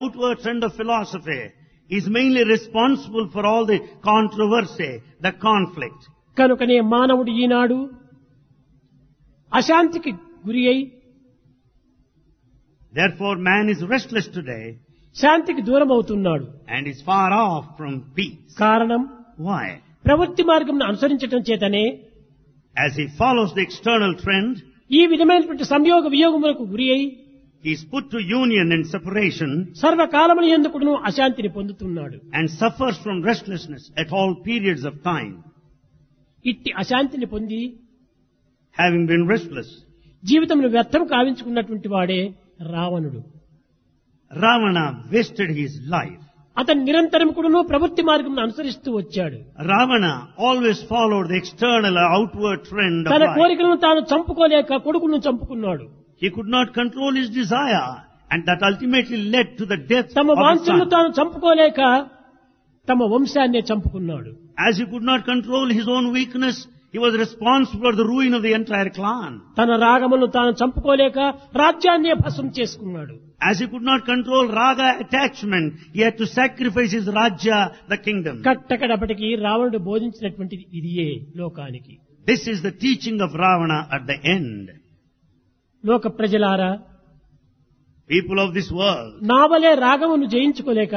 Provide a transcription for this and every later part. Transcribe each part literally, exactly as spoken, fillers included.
outward trend of philosophy is mainly responsible for all the controversy, the conflict. కనుకనే మానవుడు ఈనాడు అశాంతికి గురి అయి Therefore man is restless today శాంతికి దూరం అవుతున్నాడు. and is far off from peace. కారణం Why? ప్రవృత్తి మార్గంను అనుసరించడం చేతనే As he follows the external trend, ఈ విధమైనటువంటి సంయోగ వియోగములకు గురి అయి he is put to union and separation సర్వకాలముల యందుకును అశాంతిని పొందుతున్నాడు. and suffers from restlessness at all periods of time. ఇట్టి అశాంతిని పొంది Having been restless, జీవితంలో వ్యర్థం కావించుకున్నటువంటి వాడే రావణుడు. Ravana wasted his life. అతను నిరంతరం కూడాను ప్రవృత్తి మార్గం అనుసరిస్తూ వచ్చాడు. Ravana always followed the external or outward trend of తన life. కోరికలను తాను చంపుకోలేక కొడుకులను చంపుకున్నాడు. He could not control his desire, and that ultimately led to the death తమ of his వాంఛలను son. తాను చంపుకోలేక తమ వంశాన్నే చంపుకున్నాడు. As he could not control his own weakness, he was responsible for the ruin of the entire clan. తన రాగములను తాను చంపుకోలేక రాజ్యాన్నే భస్మం చేసుకున్నాడు. As he could not control raga attachment, he had to sacrifice his rajya, the kingdom. కట్టకడపటికి రావణుడు బోధించినటువంటిది ఇదియే లోకానికి. This is the teaching of Ravana at the end. లోక ప్రజలారా, People of this world, నా వలే రాగమును జయించుకోలేక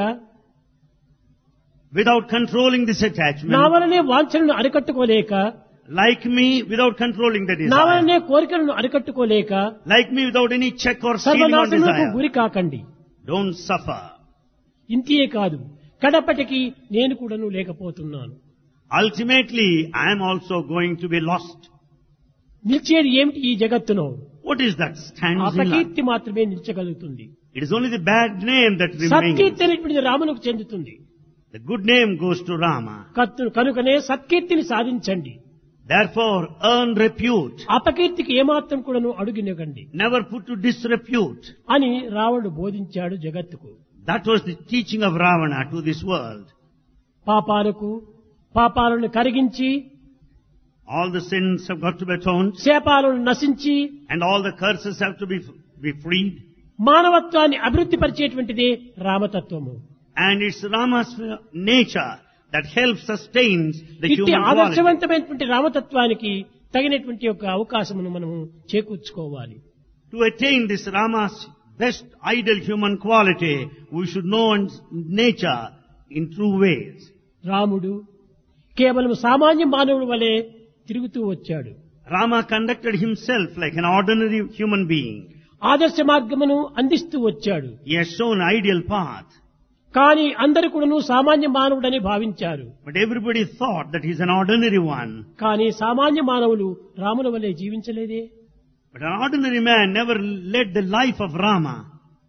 without controlling this నా attachment, వలనే వాంఛలను అరికట్టుకోలేక like me, without controlling the నా desire, వలనే కోరికలను అరికట్టుకోలేక like me, without any check or ceiling on సర్వనాశనకు desire, గురి కాకండి. don't suffer. ఇంతే కాదు, కడపటికి నేను కూడాను లేకపోతున్నాను. Ultimately, I am also going to be lost. నిలిచేది ఏమిటి ఈ జగత్తులో? What is that stands in life? అపకీర్తి మాత్రమే నిలిచగలుగుతుంది. It is only the bad name that సత్కీర్తి remains. అనేటువంటిది రామునకు చెందుతుంది. The good name goes to Rama. కత్తు- కనుకనే సత్కీర్తిని సాధించండి. Therefore, earn repute. అపకీర్తికి ఏమాత్రం కూడాను అడుగునివ్వకండి Never put to disrepute. అని రావణుడు బోధించాడు జగత్తుకు. That was the teaching of Ravana to this world. పాపాలకు పాపాలను కరిగించి All the sins have got to be atoned, శాపాలను నశించి and all the curses have to be, be freed. మానవత్వాన్ని అభివృద్ధి పరిచేటువంటిదే రామతత్వము. And it's Rama's nature that helps sustains the ఇట్టి human quality. ఆదర్శవంతమైనటువంటి రామతత్వానికి తగినటువంటి యొక్క అవకాశమును మనము చేకూర్చుకోవాలి. To attain this Rama's best ideal human quality, we should know its nature in true ways. రాముడు కేవలం సామాన్య మానవుడి వలె తిరుగుతూ వచ్చాడు. Rama conducted himself like an ordinary human being. ఆదర్శ మార్గమును అందిస్తూ వచ్చాడు. He has shown ideal path. కానీ అందరూ కూడాను సామాన్య మానవుడని భావించారు. But everybody thought that he's an ordinary one. కానీ సామాన్య మానవులు రాముల వలె జీవించలేదే. But an ordinary man never led the life of Rama.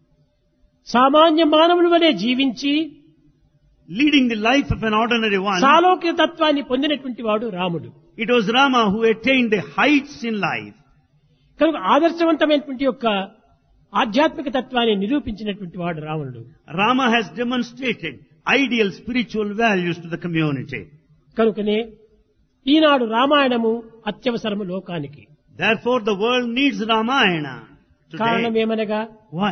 సామాన్య మానవుల వలె జీవించి Leading the life of an ordinary one, సాలోక్య తత్వాన్ని పొందినటువంటి వాడు రాముడు. it was Rama who attained the heights in life. కనుక ఆదర్శవంతమైనటువంటి యొక్క ఆధ్యాత్మిక తత్వాన్ని నిరూపించినటువంటి వాడు రావణుడు. Rama has demonstrated ideal spiritual values to the community. కనుకనే ఈనాడు రామాయణము అత్యవసరము లోకానికి. Therefore, the world needs Ramayana కారణం today. ఏమనగా Why?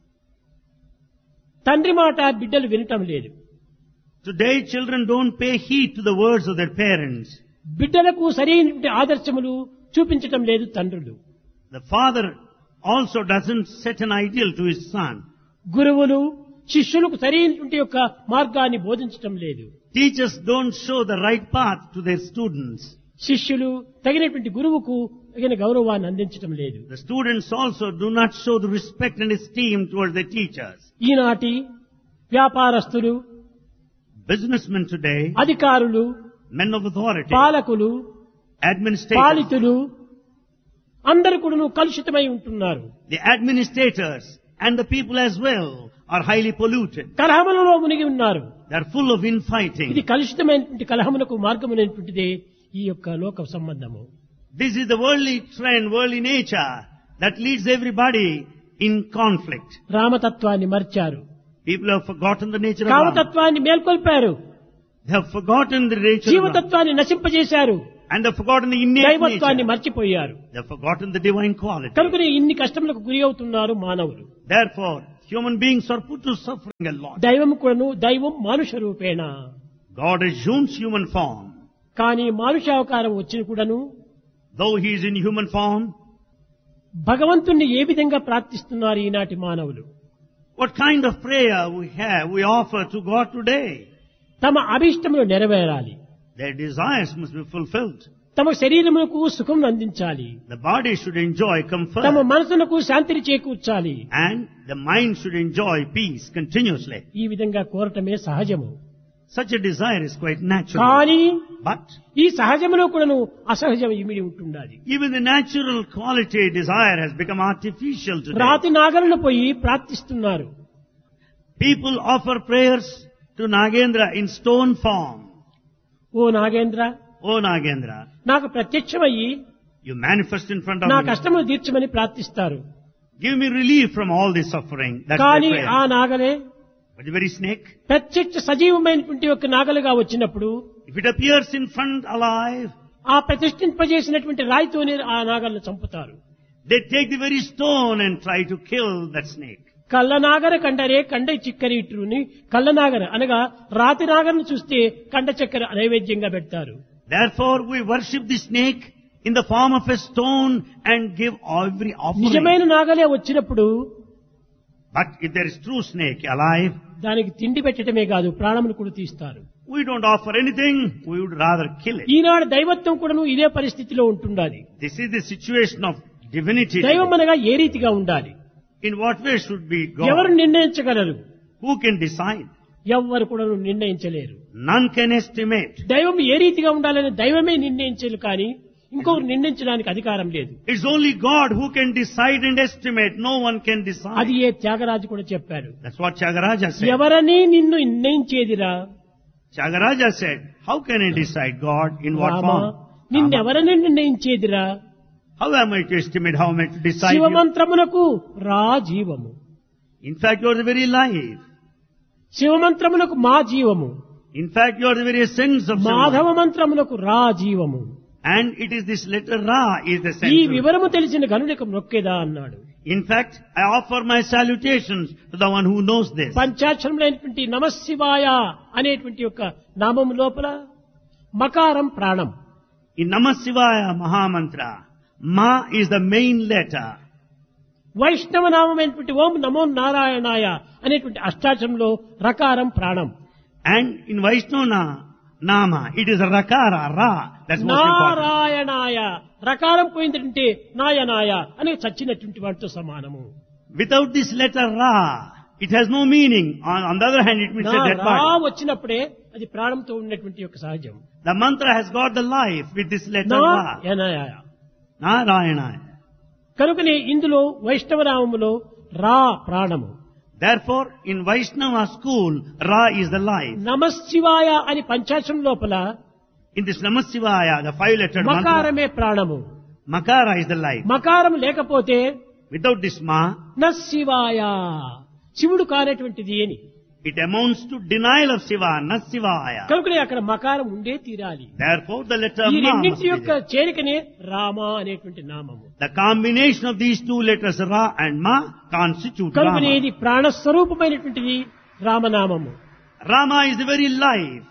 తండ్రి మాట బిడ్డలు వినటం లేదు. Today, children don't pay heed to the words of their parents. బిడ్డలకు సరైనటువంటి ఆదర్శములు చూపించటం లేదు తండ్రులు. The father also doesn't set an ideal to his son. గురువులు శిష్యులకు సరైనటువంటి యొక్క మార్గాన్ని బోధించటం లేదు. Teachers don't show the right path to their students. శిష్యులు తగినటువంటి గురువుకు తగిన గౌరవాన్ని అందించటం లేదు. The students also do not show the respect and esteem towards their teachers. ఈనాటి వ్యాపారస్తులు, Businessmen today, అధికారులు, men of authority, పాలకులు, administrators, పాలితులు అందరూ కూడా కలుషితమై ఉంటున్నారు. the administrators and the people as well are highly polluted. కలహములలో మునిగి ఉన్నారు. They are full of ఇది infighting. కలుషితమైనటువంటి కలహములకు మార్గమైనటువంటిదే ఈ యొక్క లోక సంబంధము. This is the worldly trend, worldly nature that leads everybody in conflict. రామతత్వాన్ని మర్చారు. People have forgotten the nature of Rama. కామతత్వాన్ని మేల్కొల్పారు. They have forgotten the nature of Rama. జీవతత్వాన్ని నశింపజేశారు. And they have forgotten the innate దైవత్వాన్ని nature. మర్చిపోయారు. They have forgotten the divine quality. కనుకనే ఇన్ని కష్టములకు గురి అవుతున్నారు మానవులు. Therefore, human beings are put to suffering a lot. దైవం కూడాను దైవం మానుష రూపేణ. God assumes human form. కానీ మానుషావతారం వచ్చిన కూడాను Though he is in human form, భగవంతుణ్ణి ఏ విధంగా ప్రార్థిస్తున్నారు ఈనాటి మానవులు? what kind of prayer we have, we offer to God today? తమ అభిష్టములు నెరవేరాలి, Their desires must be fulfilled. తమ శరీరములకు సుఖం అందించాలి, The body should enjoy comfort. తమ మనసులకు శాంతిని చేకూర్చాలి, And the mind should enjoy peace continuously. ఈ విధంగా కోరటమే సహజము. Such a desire is quite natural. కానీ But ఈ సహజములో కూడాను అసహజం ఇమిడి ఉంటున్నది. even the natural quality desire has become artificial today. రాతి నాగలను పోయి ప్రార్థిస్తున్నారు. People offer prayers to Nagendra in stone form. Oh Nagendra, Oh Nagendra, నాకు ప్రత్యక్షమయ్యి you manifest in front of నా me. కష్టములు తీర్చమని ప్రార్థిస్తారు. Give me relief from all this suffering. That's కానీ their ఆ prayer. నాగలే But the very snake, ప్రత్యక్ష సజీవమైనటువంటి ఒక నాగలుగా వచ్చినప్పుడు if it appears in front alive, ఆ ప్రతిష్ఠింపజేసినటువంటి రాయితోనే ఆ నాగలను చంపుతారు. they take the very stone and try to kill that snake. కళ్ళనాగర కండరే కండ చిక్కరి ఇట్టుని కళ్ళనాగర అనగా రాతి నాగరను చూస్తే కండ చక్కెర నైవేద్యంగా పెడతారు. Therefore we worship the snake in the form of a stone and give every offering. నిజమైన నాగలే వచ్చినప్పుడు But if there is true snake alive, దానికి తిండి పెట్టడమే కాదు ప్రాణములు కూడా తీస్తారు. we don't offer anything, we would rather kill it. ఈనాడు దైవత్వం కూడాను ఇదే పరిస్థితిలో ఉంటుండాలి. This is the situation of divinity. దైవం అనగా ఏ రీతిగా ఉండాలి? In what way should be ఎవరు God? నిర్ణయించగలరు? Who can decide? ఎవ్వరు కూడా నిర్ణయించలేరు. None can estimate. దైవం ఏ రీతిగా ఉండాలని దైవమే నిర్ణయించరు కానీ ఇంకొకరు నిర్ణయించడానికి అధికారం లేదు. It's only God who can decide and estimate. No one can decide. అది ఏ త్యాగరాజు కూడా చెప్పారు. That's what Tyagaraja said. ఎవరని నిన్ను నిర్ణయించేదిరా Tyagaraja said, how can I decide God in what Rama, form? నిన్నెవరని నిర్ణయించేదిరా? How am I to estimate? How am I to decide? you? శివమంత్రమునకు రా జీవము, In fact, you are the very life. శివమంత్రమునకు మా జీవము, In fact, you are the very essence of Madhava Shiva. మంత్రమునకు రా జీవము. And it is this letter Ra is the ఈ central. వివరము తెలిసిన గనునికి మొక్కేదా అన్నాడు. In fact, I offer my salutations to the one who knows this. పంచాక్షరములైనటువంటి నమశివాయ అనేటువంటి యొక్క నామము లోపల మకారం ప్రాణం, In Namah Shivaya Mahamantra, Ma is the main letter. వైష్ణవ నామమైనటువంటి ఓం నమో నారాయణాయ అనేటువంటి అష్టాక్షరంలో రకారం ప్రాణం, And in Vaishnava Nama, it is a Rakara, Ra. That's most important. నారాయణాయ రకారం పోయిందంటే నాయనాయ అని చచ్చినటువంటి వాటితో సమానము. Without this letter Ra, it has no meaning. On, on the other hand, it means a నా dead రా body. వచ్చినప్పుడే అది ప్రాణంతో ఉన్నటువంటి యొక్క సహజం. The mantra has got the life with this letter Ra. నాయనాయ. Narayana. కనుకనే ఇందులో వైష్ణవ నామములో రా ప్రాణము, Therefore, in Vaishnava school, Ra is the life. నమశివాయ అని పంచాక్షరం లోపల In this Namah Shivaya, the five-lettered mantra, మకారమే ప్రాణము. Makara is the life. మకారం లేకపోతే Without this Ma, న శివాయ శివుడు కానటువంటిది అని. it amounts to denial of Shiva, not Shivaya. కనుకనే అక్కడ మకారం ఉండే తీరాలి. Therefore, the letter ఈ Ma must రెండింటి be యొక్క there. చేరికనే రామ అనేటువంటి నామము. The combination of these two letters Ra and Ma constitute కనుకనే Rama. ఇది ప్రాణస్వరూపమైనటువంటిది రామనామము. Rama is the very life.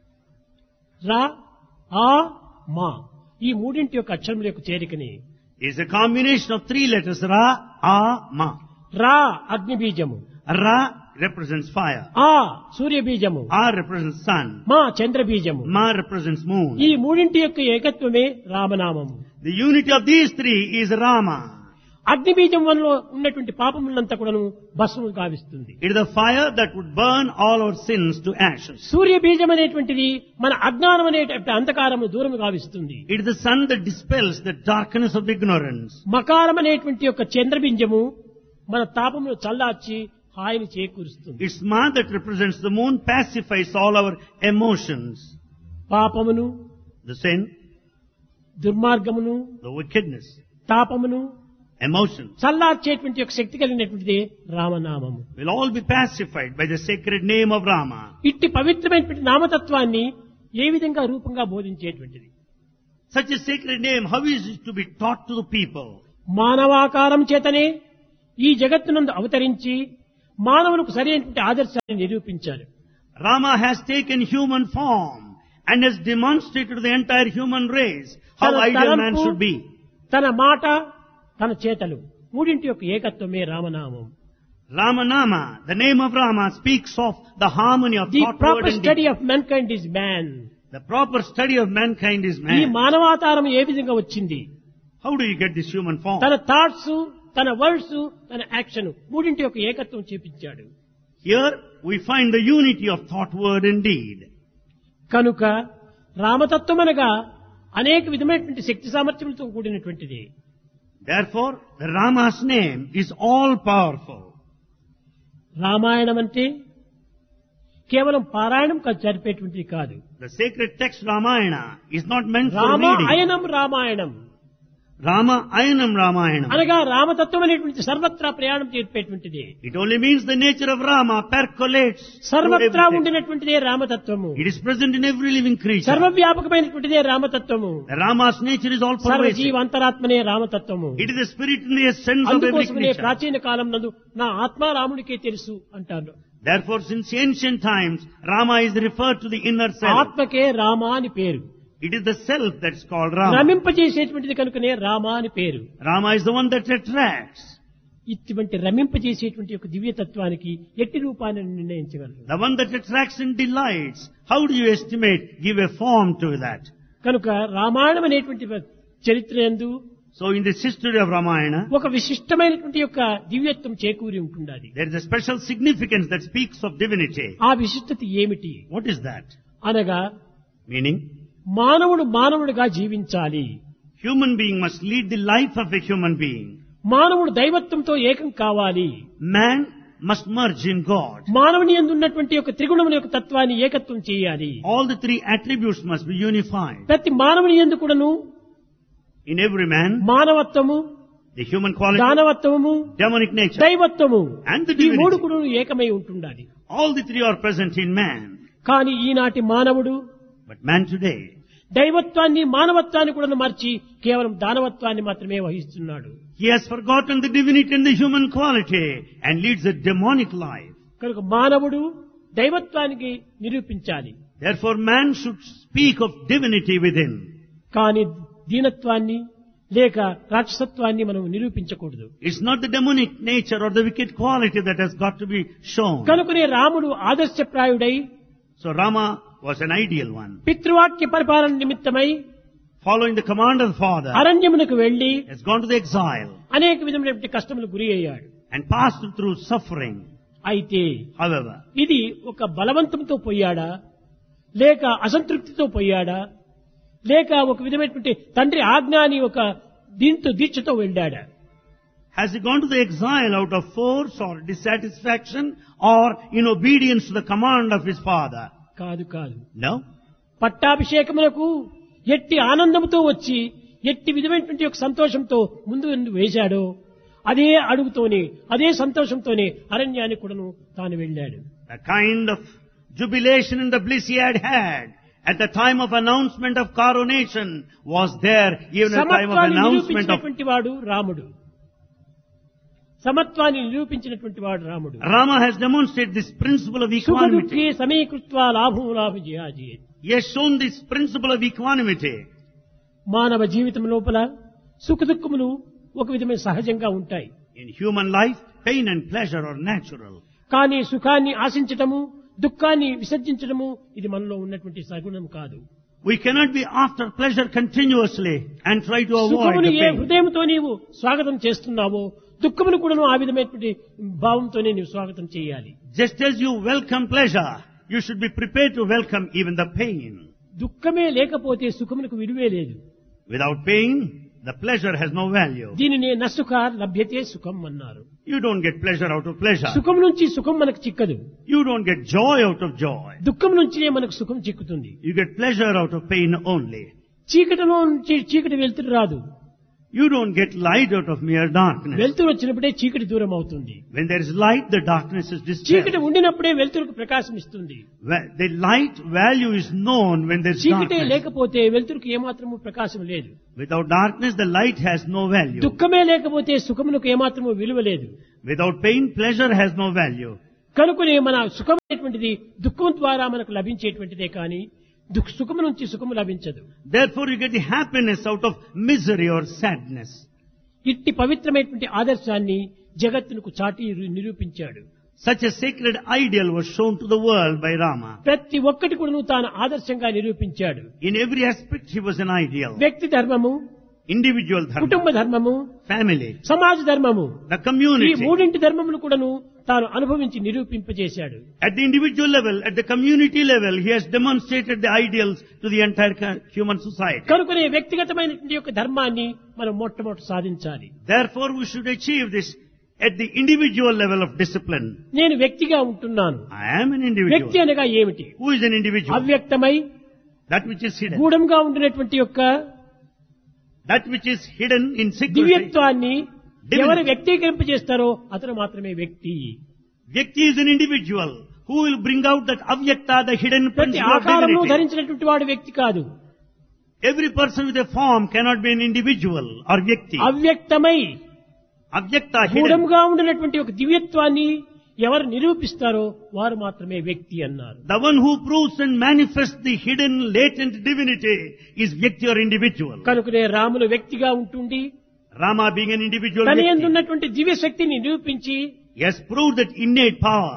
రా ఆ మా ఈ మూడింటి యొక్క అక్షరముల యొక్క చేరికని. Is a combination of three letters Ra, A, Ma. రా అగ్ని బీజము, Ra represents fire. ఆ సూర్య బీజము, A represents sun. మా చంద్ర బీజము. Ma represents moon. ఈ మూడింటి యొక్క ఏకత్వమే రామనామము. The unity of these three is Rama. అగ్ని బీజం వల్ల ఉన్నటువంటి పాపములంతా కూడాను భస్మము గావిస్తుంది. It is the fire that would burn all our sins to ashes. సూర్య బీజం అనేటువంటిది మన అజ్ఞానం అనేటువంటి అంధకారము దూరం గావిస్తుంది. It is the sun that dispels the darkness of ignorance. మకారం అనేటువంటి యొక్క చంద్రబింజము మన తాపమును చల్లార్చి హాయిని చేకూరుస్తుంది. It's Ma that represents the moon, pacifies all our emotions. పాపమును, The sin, దుర్మార్గమును, the wickedness, తాపమును emotions చల్లార్చేటువంటి యొక్క శక్తి కలిగినటువంటిది రామనామము. will all be pacified by the sacred name of Rama. ఇట్టి పవిత్రమైనటువంటి నామతత్వాన్ని ఏ విధంగా రూపంగా బోధించేటువంటిది? Such a sacred name, how is it to be taught to the people? మానవాకారం చేతనే ఈ జగత్తునందు అవతరించి మానవులకు సరైనటువంటి ఆదర్శాన్ని నిరూపించారు. Rama has taken human form and has demonstrated to the entire human race how తన ideal man తలంపు, should be. తన మాట, తన చేతలు మూడింటి యొక్క ఏకత్వమే రామనామం. Ramanama, the name of Rama, speaks of the harmony of the thought, word proper and deed. Study of mankind is man. The proper study of mankind is ఈ man. మానవాతారం ఏ విధంగా వచ్చింది? How do you get this human form? తన thoughts, తన words, తన action మూడింటి యొక్క ఏకత్వం చూపించాడు. Here we find the unity of thought, word and deed. కనుక రామతత్వం అనగా అనేక విధమైనటువంటి శక్తి సామర్థ్యములతో కూడినటువంటిది. Therefore, the Rama's name is all powerful. Ramayanam అంటే కేవలం పారాయణం కాదు, జరిపేటువంటిది కాదు. The sacred text Ramayana is not meant for Rama reading. అయనం Ramayanam Rama Ayanam Ramayana. అనగా రామతత్వం అనేటువంటి సర్వత్రా ప్రయాణం చేపేటువంటిది. It only means the nature of Rama percolates through సర్వత్రా everything. ఉండినటువంటిదే రామతత్వము. It is present in every living creature. సర్వవ్యాపకమైనటువంటిదే రామతత్వము. The Rama's nature is all pervasive. సర్వజీవ అంతరాత్మనే రామతత్వము. It is the spirit in the essence of every అందుకోసమే creature. ప్రాచీన కాలం నందు నా ఆత్మ రాముడికే తెలుసు అంటారు. Therefore, since ancient times, Rama is referred to the inner self. ఆత్మకే Rama అని పేరు. It is the self that's called Rama. రమింపజేసేటువంటిది కనుకనే రామ అని పేరు. Rama is the one that attracts. ఇటువంటి రమింపజేసేటువంటి ఒక దివ్యతత్వానికి ఎట్టి రూపాన్ని నిర్ణయించగలరు. The one that attracts and delights. How do you estimate, give a form to that? కనుక రామాయణం అనేటువంటి చరిత్ర యందు So in this history of Ramayana, ఒక విశిష్టమైనటువంటి యొక్క దివ్యత్వం చేకూరి ఉంటున్నది. there is a special significance that speaks of divinity. ఆ విశిష్టత ఏమిటి What is that? అనగా Meaning, మానవుడు మానవుడిగా జీవించాలి. human being must lead the life of a human being. మానవుడు దైవత్వంతో ఏకం కావాలి. Man must merge in God. మానవుని యందు ఉన్నటువంటి యొక్క త్రిగుణముల యొక్క తత్వాన్ని ఏకత్వం చేయాలి. All the three attributes must be unified. ప్రతి మానవుని యందు కూడాను In every man, మానవత్వము, the human quality, దానవత్వము, demonic nature, దైవత్వము and the ఈ మూడు divinity. కూడా ఏకమై ఉంటుండాలి. All the three are present in man. కానీ ఈనాటి మానవుడు But man today, దైవత్వాన్ని మానవత్వాన్ని కూడా మర్చి కేవలం దానవత్వాన్ని మాత్రమే వహిస్తున్నాడు. he has forgotten the divinity and the human quality and leads a demonic life. కనుక మానవుడు దైవత్వానికి నిరూపించాలి. Therefore, man should speak of divinity within. కానీ దీనత్వాన్ని లేక రాక్షసత్వాన్ని మనం నిరూపించకూడదు. It's not the demonic nature or the wicked quality that has got to be shown. కనుకనే రాముడు ఆదర్శప్రాయుడై So Rama was an ideal one. పితృవాక్య పరిపాలన నిమిత్తమై Following the command of the father, అరణ్యమునకు వెళ్లి has gone to the exile అనేక విధమైనటువంటి కష్టములకు గురి అయ్యాడు. and passed through suffering. అయితే However, ఇది ఒక బలవంతంతో పోయాడా, లేక అసంతృప్తితో పోయాడా, లేక ఒక విధమైనటువంటి తండ్రి ఆజ్ఞ అని ఒక దీంతో దీక్షతో వెళ్ళాడా? has he gone to the exile out of force or dissatisfaction or in obedience to the command of his father? కాదు కాదు. No. పట్టాభిషేకములకు ఎట్టి ఆనందంతో వచ్చి ఎట్టి విధమైనటువంటి ఒక సంతోషంతో ముందు ముందు వేశాడో అదే అడుగుతోనే అదే సంతోషంతోనే అరణ్యానికి కూడాను తాను వెళ్ళాడు. The kind of jubilation and the bliss he had had at the time of announcement of coronation was there even at the time of సమత్వాన్ని announcement of... నిరూపించినటువంటి వాడు రాముడు. సమత్వాన్ని నిరూపించినటువంటి వాడు రాముడు. Rama has demonstrated this principle of సుఖదుఃఖే equanimity. సమీకృత్వా లాభం లాభ జియాజీ. He has shown this principle of equanimity. మానవ జీవితం లోపల సుఖ దుఃఖములు ఒక విధమైన సహజంగా ఉంటాయి. In human life, pain and pleasure are natural. కానీ సుఖాన్ని ఆశించటము, దుఃఖాన్ని విసర్జించడము ఇది మనలో ఉన్నటువంటి సగుణం కాదు. We cannot be after pleasure continuously and try to avoid సుఖమును the ఏ pain. హృదయంతో నీవు స్వాగతం చేస్తున్నావో దుఃఖమును కూడా ఆ విధమైనటువంటి భావంతోనే నీవు స్వాగతం చేయాలి. Just as you welcome pleasure, you should be prepared to welcome even the pain. దుఃఖమే లేకపోతే సుఖమునకు విలువే లేదు. Without pain, the pleasure has no value. దీనినే నసుఖ లభ్యతే సుఖం అన్నారు. You don't get pleasure out of pleasure. సుఖం నుంచి సుఖం మనకు చిక్కదు. You don't get joy out of joy. దుఃఖం నుంచినే మనకు సుఖం చిక్కుతుంది. You get pleasure out of pain only. చీకటిలో నుంచి చీకటి వెలుతురు రాదు. You don't get light out of mere darkness. వెలుతురు వచ్చినప్పుడే చీకటి దూరం అవుతుంది. When there is light, the darkness is dispelled. చీకటి ఉండినప్పుడే వెలుతురుకు ప్రకాశం ఇస్తుంది. The light value is known when there is చీకటి darkness. లేకపోతే వెలుతురుకు ఏమాత్రము ప్రకాశం లేదు. Without darkness, the light has no value. దుఃఖమే లేకపోతే సుఖమునకు ఏమాత్రము విలువ లేదు. Without pain, pleasure has no value. కనుకనే మన సుఖమైనటువంటిది దుఃఖం ద్వారా మనకు లభించేటువంటిదే కానీ దుఃఖ సుఖము నుంచి సుఖము లభించదు. Therefore, you get the happiness out of misery or sadness. ఇట్టి పవిత్రమైనటువంటి ఆదర్శాన్ని జగత్తునకు చాటి నిరూపించాడు. Such a sacred ideal was shown to the world by Rama. ప్రతి ఒక్కటి కూడా తాను ఆదర్శంగా నిరూపించాడు. In every aspect, he was an ideal. వ్యక్తి ధర్మము, Individual dharma, కుటుంబ ధర్మము, family, సమాజ ధర్మము, the ఈ community. మూడింటి ధర్మములు కూడాను తాను అనుభవించి నిరూపింపజేశాడు. At the individual level, at the community level, he has demonstrated the ideals to the entire ca- human society. కనుకనే వ్యక్తిగతమైనటువంటి యొక్క ధర్మాన్ని మనం మొట్టమొదటి సాధించాలి. Therefore, we should achieve this at the individual level of discipline. నేను వ్యక్తిగా ఉంటున్నాను. I am an వ్యక్తి individual. అనగా ఏమిటి? Who is an individual? అవ్యక్తమై That which is hidden. గూఢంగా ఉండినటువంటి యొక్క That which is hidden in secrecy. దివ్యత్వాన్ని Divinity. ఎవరు వ్యక్తీకరింపజేస్తారో అతను మాత్రమే వ్యక్తి. Vyakti is an individual who will bring out that avyakta, the hidden ప్రతి principle of ఆకారము divinity. ధరించినటువంటి వాడు వ్యక్తి కాదు. Every person with a form cannot be an individual or vyakti. అవ్యక్తమై Avyakta, hidden. గూఢంగా ఉండినటువంటి ఒక దివ్యత్వాన్ని ఎవరు నిరూపిస్తారో వారు మాత్రమే వ్యక్తి అన్నారు. The one who proves and manifests the hidden latent divinity is vyakti or individual. కనుకనే రాములు వ్యక్తిగా ఉంటుండి Rama being an individual తన యందు vyakti, ఉన్నటువంటి దివ్య శక్తిని నిరూపించి he has proved that innate power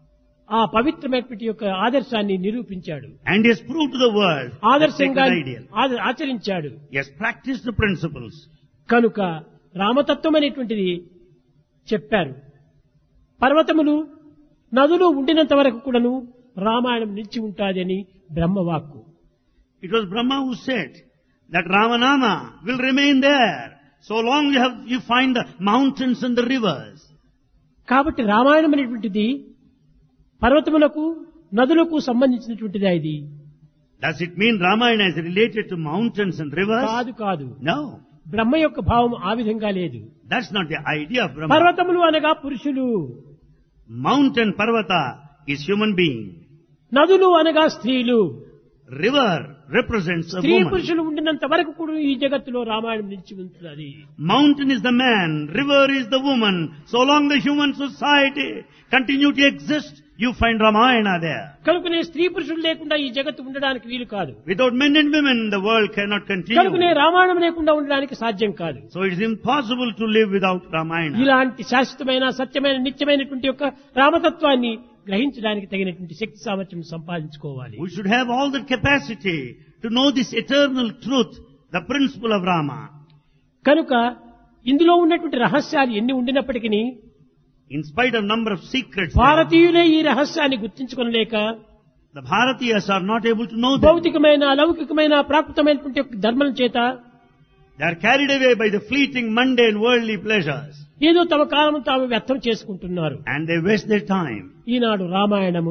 ఆ పవిత్రమైనటువంటి యొక్క ఆదర్శాన్ని నిరూపించాడు. and he has proved to the world the ఆదర్శంగా sacred ideal. ఆద- ఆచరించాడు. He has practiced the principles. కనుక రామతత్వం అనేటువంటిది చెప్పారు. పర్వతములు నదులు ఉండినంత వరకు కూడాను రామాయణం నిలిచి ఉంటాదని బ్రహ్మవాక్కు. It was Brahma who said that Ramanama will remain there so long you have you find the mountains and the rivers. కాబట్టి రామాయణం అనేటువంటిది పర్వతములకు నదులకు సంబంధించినటువంటిది. ఇది Does it mean Ramayana is related to mountains and rivers? కాదు కాదు. No, బ్రహ్మ యొక్క భావం ఆ విధంగా లేదు. that's not the idea of Brahma. పర్వతములు అనగా పురుషులు, Mountain Parvata is human being. నదులు అనగా స్త్రీలు. River represents a స్త్రీ woman. పురుషులు ఉండినంత వరకు కూడా ఈ జగత్తులో రామాయణం నిలిచి ఉంటున్నది. Mountain is the man, river is the woman. So long the human society continue to exist, you find Ramayana there. కనుకనే స్త్రీ పురుషులు లేకుండా ఈ జగత్తు ఉండడానికి వీలు కాదు. Without men and women, the world cannot కనుకనే continue. రామాయణం లేకుండా ఉండడానికి సాధ్యం కాదు. So it is impossible to live without Ramayana. ఇలాంటి శాశ్వతమైన సత్యమైన నిత్యమైనటువంటి యొక్క రామతత్వాన్ని గ్రహించడానికి తగినటువంటి శక్తి సామర్థ్యం సంపాదించుకోవాలి. We should have all the capacity to know this eternal truth, the principle of Rama. కనుక ఇందులో ఉన్నటువంటి రహస్యాలు ఎన్ని ఉండినప్పటికీ In spite of number of secrets, there, భారతీయులే ఈ రహస్యాన్ని గుర్తించుకొనలేక the Bharatiyas are not able to know them. భౌతికమైన లౌకికమైన ప్రాకృతమైనటువంటి యొక్క ధర్మం చేత They are carried away by the fleeting, mundane, worldly pleasures. ఏదో తమ కాలం తాము వ్యర్థం చేసుకుంటున్నారు. And they waste their time. Eenadu Ramayanamu,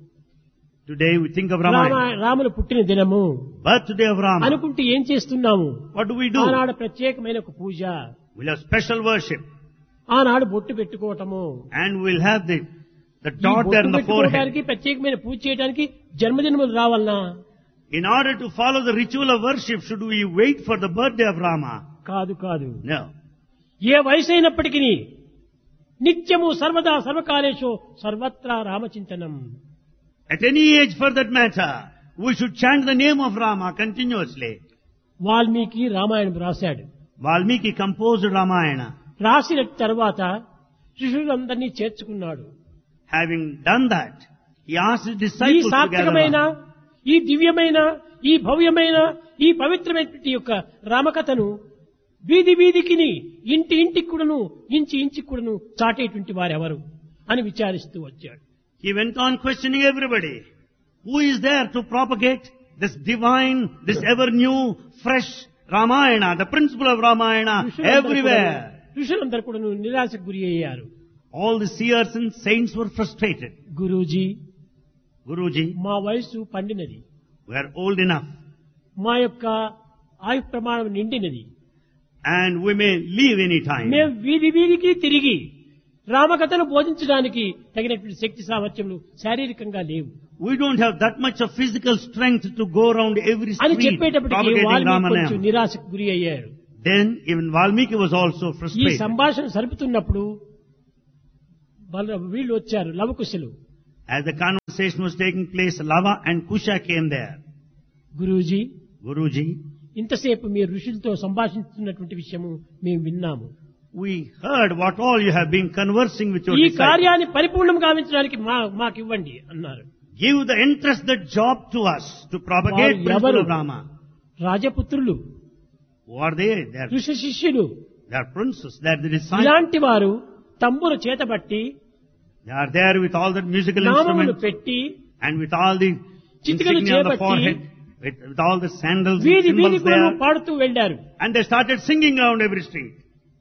Today we think of Rama Ramayana. రాముల పుట్టిన దినము Birthday of Rama. అనుకుంటే ఏం చేస్తున్నాము? What do we do? ఆనాడు ప్రత్యేకమైన ఒక పూజ, We'll have special worship. ఆనాడు బొట్టు పెట్టుకోవటము, And we'll have the, the ఈ dot there బొట్టు on the forehead. పెట్టుకోవడానికి ప్రత్యేకమైన పూజ చేయడానికి జన్మదినములు రావాలనా? In order to follow the ritual of worship, should we wait for the birthday of Rama? కాదు కాదు. No. ఏ వయసు అయినప్పటికీ నిత్యము సర్వదా సర్వకాలేషు సర్వత్రా రామచింతనం. At any age for that matter, we should chant the name of Rama continuously. Valmiki Ramayanam రాశాడు. Valmiki composed Ramayana. రాసిన తర్వాత శిష్యులందరినీ చేర్చుకున్నాడు. Having done that, he asked his ఈ disciples to gather సాత్వికమైన, round. ఈ దివ్యమైన, ఈ భవ్యమైన, ఈ పవిత్రమైనటువంటి యొక్క రామకథను వీధి వీధికిని, ఇంటి ఇంటికి కూడాను, ఇంచి ఇంటికి కూడాను చాటేటువంటి వారెవరు అని విచారిస్తూ వచ్చాడు. He went on questioning everybody. Who is there to propagate this divine, this ever new, fresh Ramayana, the principle of Ramayana everywhere? ఋషులందరూ కూడాను నిరాశకు గురి అయ్యారు. All the seers and saints were frustrated. Guruji, Guruji, మా వయస్సు పండినది, we are old enough. మా యొక్క ఆయు ప్రమాణం నిండినది, and we may leave any time. మేము వీధి వీధికి తిరిగి రామకథను బోధించడానికి తగినటువంటి శక్తి సామర్థ్యములు శారీరకంగా లేవు We don't have that much of physical strength to go around every అని street చెప్పేటప్పటికి propagating వాల్మీకి కొంచెం Ramanayam. నిరాశకు గురి అయ్యారు. Then even Valmiki was also ఈ frustrated. సంభాషణ సరుపుతున్నప్పుడు వాళ్ళ వీళ్ళు వచ్చారు లవకుశులు. As the conversation was taking place, Lava and Kusha came there. Guruji, Guruji, ఇంతసేపు మీరు ఋషులతో సంభాషిస్తున్నటువంటి విషయము మేము విన్నాము. we heard what all you have been conversing with your ఈ disciples. కార్యాన్ని పరిపూర్ణం గావించడానికి మా మాకు ఇవ్వండి అన్నారు. Give the entrusted job to us to propagate వారు principle ఎవరు? of Rama. రాజపుత్రులు, Who are they? They are, ఋషి శిష్యులు. they are princes. They are the disciples. ఇలాంటి వారు తంబుర చేతబట్టి They are there with all the musical నామములు instruments పెట్టి and with all the చిటికలు insignia on the చేపట్టి forehead, with, with all the sandals and వీధి వీధి symbols కూడా there. పాడుతూ వెళ్లారు. And they started singing around every street.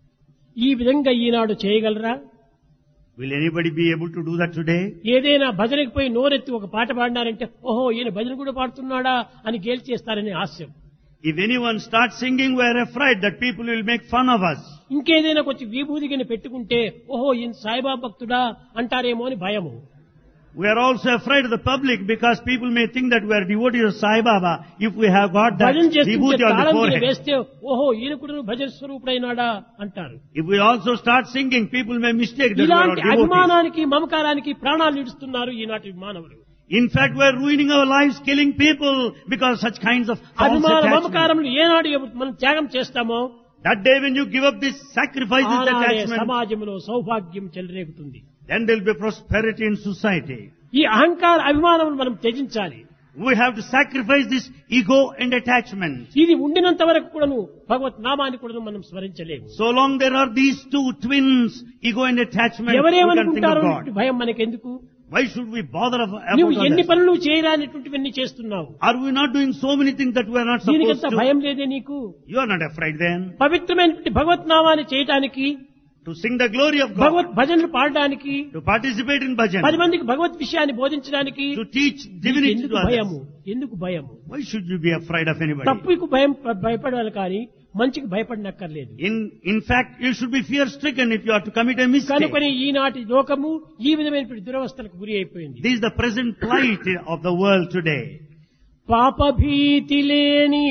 ఈ విధంగా ఈనాడు చేయగలరా? Will anybody be able to do that today? ఏదైనా భజనకి పోయి నోరెత్తి ఒక పాట పాడినారంటే ఓహో ఈయన భజన కూడా పాడుతున్నాడా అని గేలి చేస్తారనే హాస్యం. If anyone starts singing, we are afraid that people will make fun of us. ఇంకేదైనా కొంచెం విభూతిని పెట్టుకుంటే ఓహో ఈయన సాయిబాబా భక్తుడా అంటారేమో అని భయము. We are also afraid of the public because people may think that we are devotees of Sai Baba if we have got that భజన చేస్తుంటే vibhuti on the తాళం forehead. వేస్తే ఓహో ఈయన కూడా భజన స్వరూపుడైనాడా అంటారు. If we also start singing, people may mistake that we are ఇలాంటి devotees. అభిమానానికి మమకారానికి ప్రాణాలు ఇడుస్తున్నారు ఈనాటి మానవులు. In fact, we are ruining our lives, killing people because such kinds of false అభిమాన attachment. మమకారములు ఏనాడు ఎప్పుడు మనం త్యాగం చేస్తామో That day when you give up this sacrifice, this ఆనాడే attachment, సమాజంలో సౌభాగ్యం చెలరేగుతుంది. then there will be prosperity in society. ఈ అహంకార అభిమానములు మనం త్యజించాలి. We have to sacrifice this ego and attachment. ఇది ఉండినంత వరకు కూడాను భగవత్ నామాన్ని కూడా మనం స్మరించలేము. So long there are these two twins, ego and attachment, we can think ఎవరేమనుకుంటారో of అనేటువంటి God. భయం మనకెందుకు? Why should we bother ab- నువ్వు about ఎన్ని others? పనులు చేయరానిటువంటివన్నీ చేస్తున్నావు. Are we not doing so many things that we are not supposed దీనికంత to? భయం లేదే నీకు? You are not afraid then పవిత్రమైనటువంటి భగవత్ నామాన్ని చేయటానికి, to sing the glory of God, భగవత్ భజనలు పాడడానికి, to participate in bhajan, పది మందికి భగవత్ విషయాన్ని బోధించడానికి to teach నీకు divinity ఎందుకు to భయము? others. ఎందుకు భయము? Why should you be afraid of anybody? తప్పుకు భయం భయపడాలి కానీ మంచికి భయపడనక్కర్లేదు. In in fact, you should be fear stricken if you are to commit a mistake. కనుకొని ఈనాటి లోకము ఈ విధమైనటువంటి దురవస్థలకు గురి అయిపోయింది. This is the present plight of the world today. పాప భీతి లేని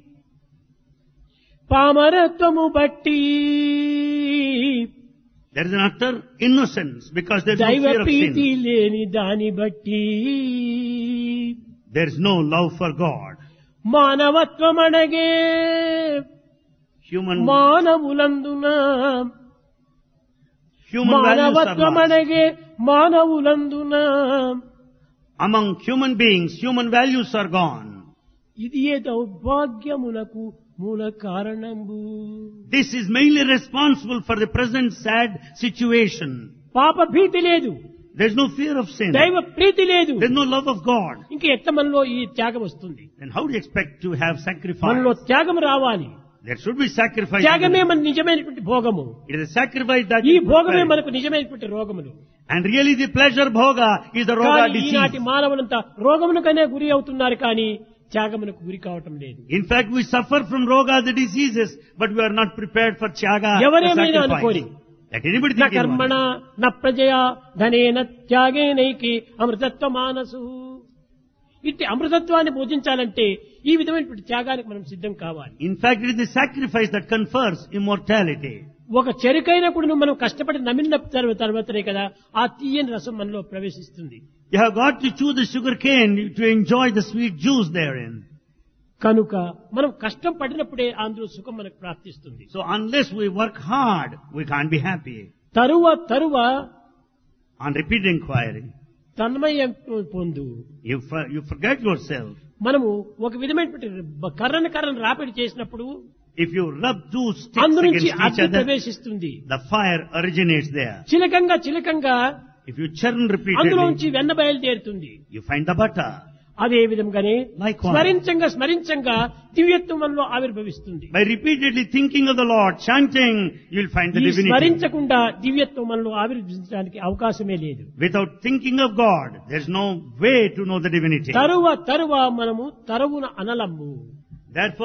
పామరత్వము బట్టి There is an utter innocence because there is no దైవ fear of ప్రీతి sin. లేని దాని బట్టి There is no love for God. మానవత్వం అడగే Human మానవులందున human values are మానవత్వం lost. అడగే మానవులందున Among human beings, human values are gone. ఇది ఏ దౌర్భాగ్యములకు మూల కారణంబు. This is mainly responsible for the present sad situation. పాప భీతి లేదు, There is no fear of sin. దైవ ప్రీతి లేదు, There is no love of God. ఇంక ఎట్లా మనలో ఈ త్యాగం వస్తుంది? Then how do you expect to have sacrifice? మనలో త్యాగం రావాలి. There should be sacrifice. త్యాగమే మన నిజమైనటువంటి భోగము. It is a sacrifice that ఈ is భోగమే prepared. మనకు నిజమైనటువంటి రోగములు. And really the pleasure bhoga is the roga కానీ ఈనాటి disease. మానవులంతా రోగమునకనే గురి అవుతున్నారు కానీ త్యాగమునకు గురి కావటం లేదు. In fact, we suffer from roga, the diseases, but we are not prepared for tyaga, the ఎవరేమైనా అనుకోని sacrifice. Let anybody నా think కర్మణ anyone. నా ప్రజయా ధనేన త్యాగేనైకి అమృతత్వ మానసు. ఇట్టి అమృతత్వాన్ని బోధించాలంటే ఈ విధమైనటువంటి త్యాగానికి మనం సిద్ధం కావాలి. In fact, it is the sacrifice that confers immortality. ఒక చెరుకైన కూడా మనం కష్టపడి నమిలిన తర్వా- తర్వాతనే కదా ఆ తీయని రసం మనలో ప్రవేశిస్తుంది. You have got to chew the sugar cane to enjoy the sweet juice therein. కనుక మనం కష్టం పడినప్పుడే అందులో సుఖం మనకు ప్రాప్తిస్తుంది. So unless we work hard, we can't be happy. తరువ తరువ On repeated inquiry, తన్మయం పొందు. you, for, you forget yourself. మనము ఒక విధమైనటువంటి కర్రను కర్రను రాపిడి చేసినప్పుడు If you rub two sticks అందు against నుంచి each అగ్ని other, ప్రవేశిస్తుంది. the fire originates there. చిలకంగా చిలకంగా If you churn అందులో repeatedly, నుంచి వెన్న బయలుదేరుతుంది. you find the butter. అదే విధంగానే Likewise. స్మరించంగా స్మరించంగా దివ్యత్వం మనలో ఆవిర్భవిస్తుంది. By repeatedly thinking of the Lord, chanting, you will find the ఈ divinity. స్మరించకుండా దివ్యత్వం మనలో ఆవిర్భవించడానికి అవకాశమే లేదు. Without thinking of God, there is no way to know the divinity. తరువ తరువ మనము తరువున అనలము. Therefore,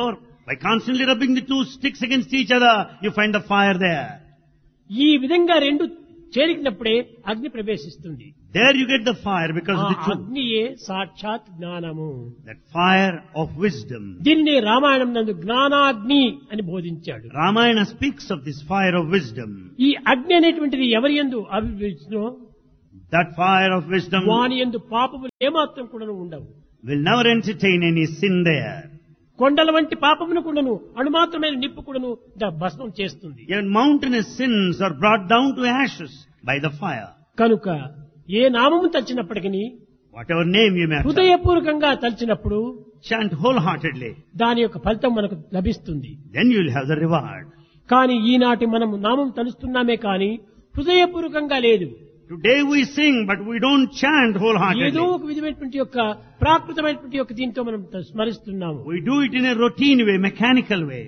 By constantly rubbing the two sticks against each other, you find the fire there. ఈ విధంగా రెండు చేరినప్పుడే అగ్ని ప్రవేశిస్తుంది. There you get the fire because ఆ of the two. అగ్నియే సాక్షాత్ జ్ఞానము. That fire of wisdom. దీన్ని రామాయణం నందు జ్ఞానాగ్ని అని బోధించాడు. Ramayana speaks of this fire of wisdom. ఈ అగ్ని అనేటువంటిది ఎవరి యందు అభివృద్ధిలో That fire of wisdom వాని యందు పాపములు ఏమాత్రం కూడా ఉండవు. will never entertain any sin there. కొండల వంటి పాపమును కూడాను అణుమాత్రమైన నిప్పు కూడాను ద- భస్మం చేస్తుంది. Even mountainous sins are brought down to ashes by the fire. కనుక ఏ నామము తలిచినప్పటికీ Whatever name you may have, హృదయపూర్వకంగా తలిచినప్పుడు chant wholeheartedly. దాని యొక్క ఫలితం మనకు లభిస్తుంది. Then you will have the reward. కానీ ఈనాటి మనం నామం తలుస్తున్నామే కానీ హృదయపూర్వకంగా లేదు. Today we sing, but we don't chant ఏదో wholeheartedly. ఒక విధమైనటువంటి యొక్క ప్రాకృతమైనటువంటి యొక్క దీంతో మనం స్మరిస్తున్నాము. We do it in a routine way, mechanical way.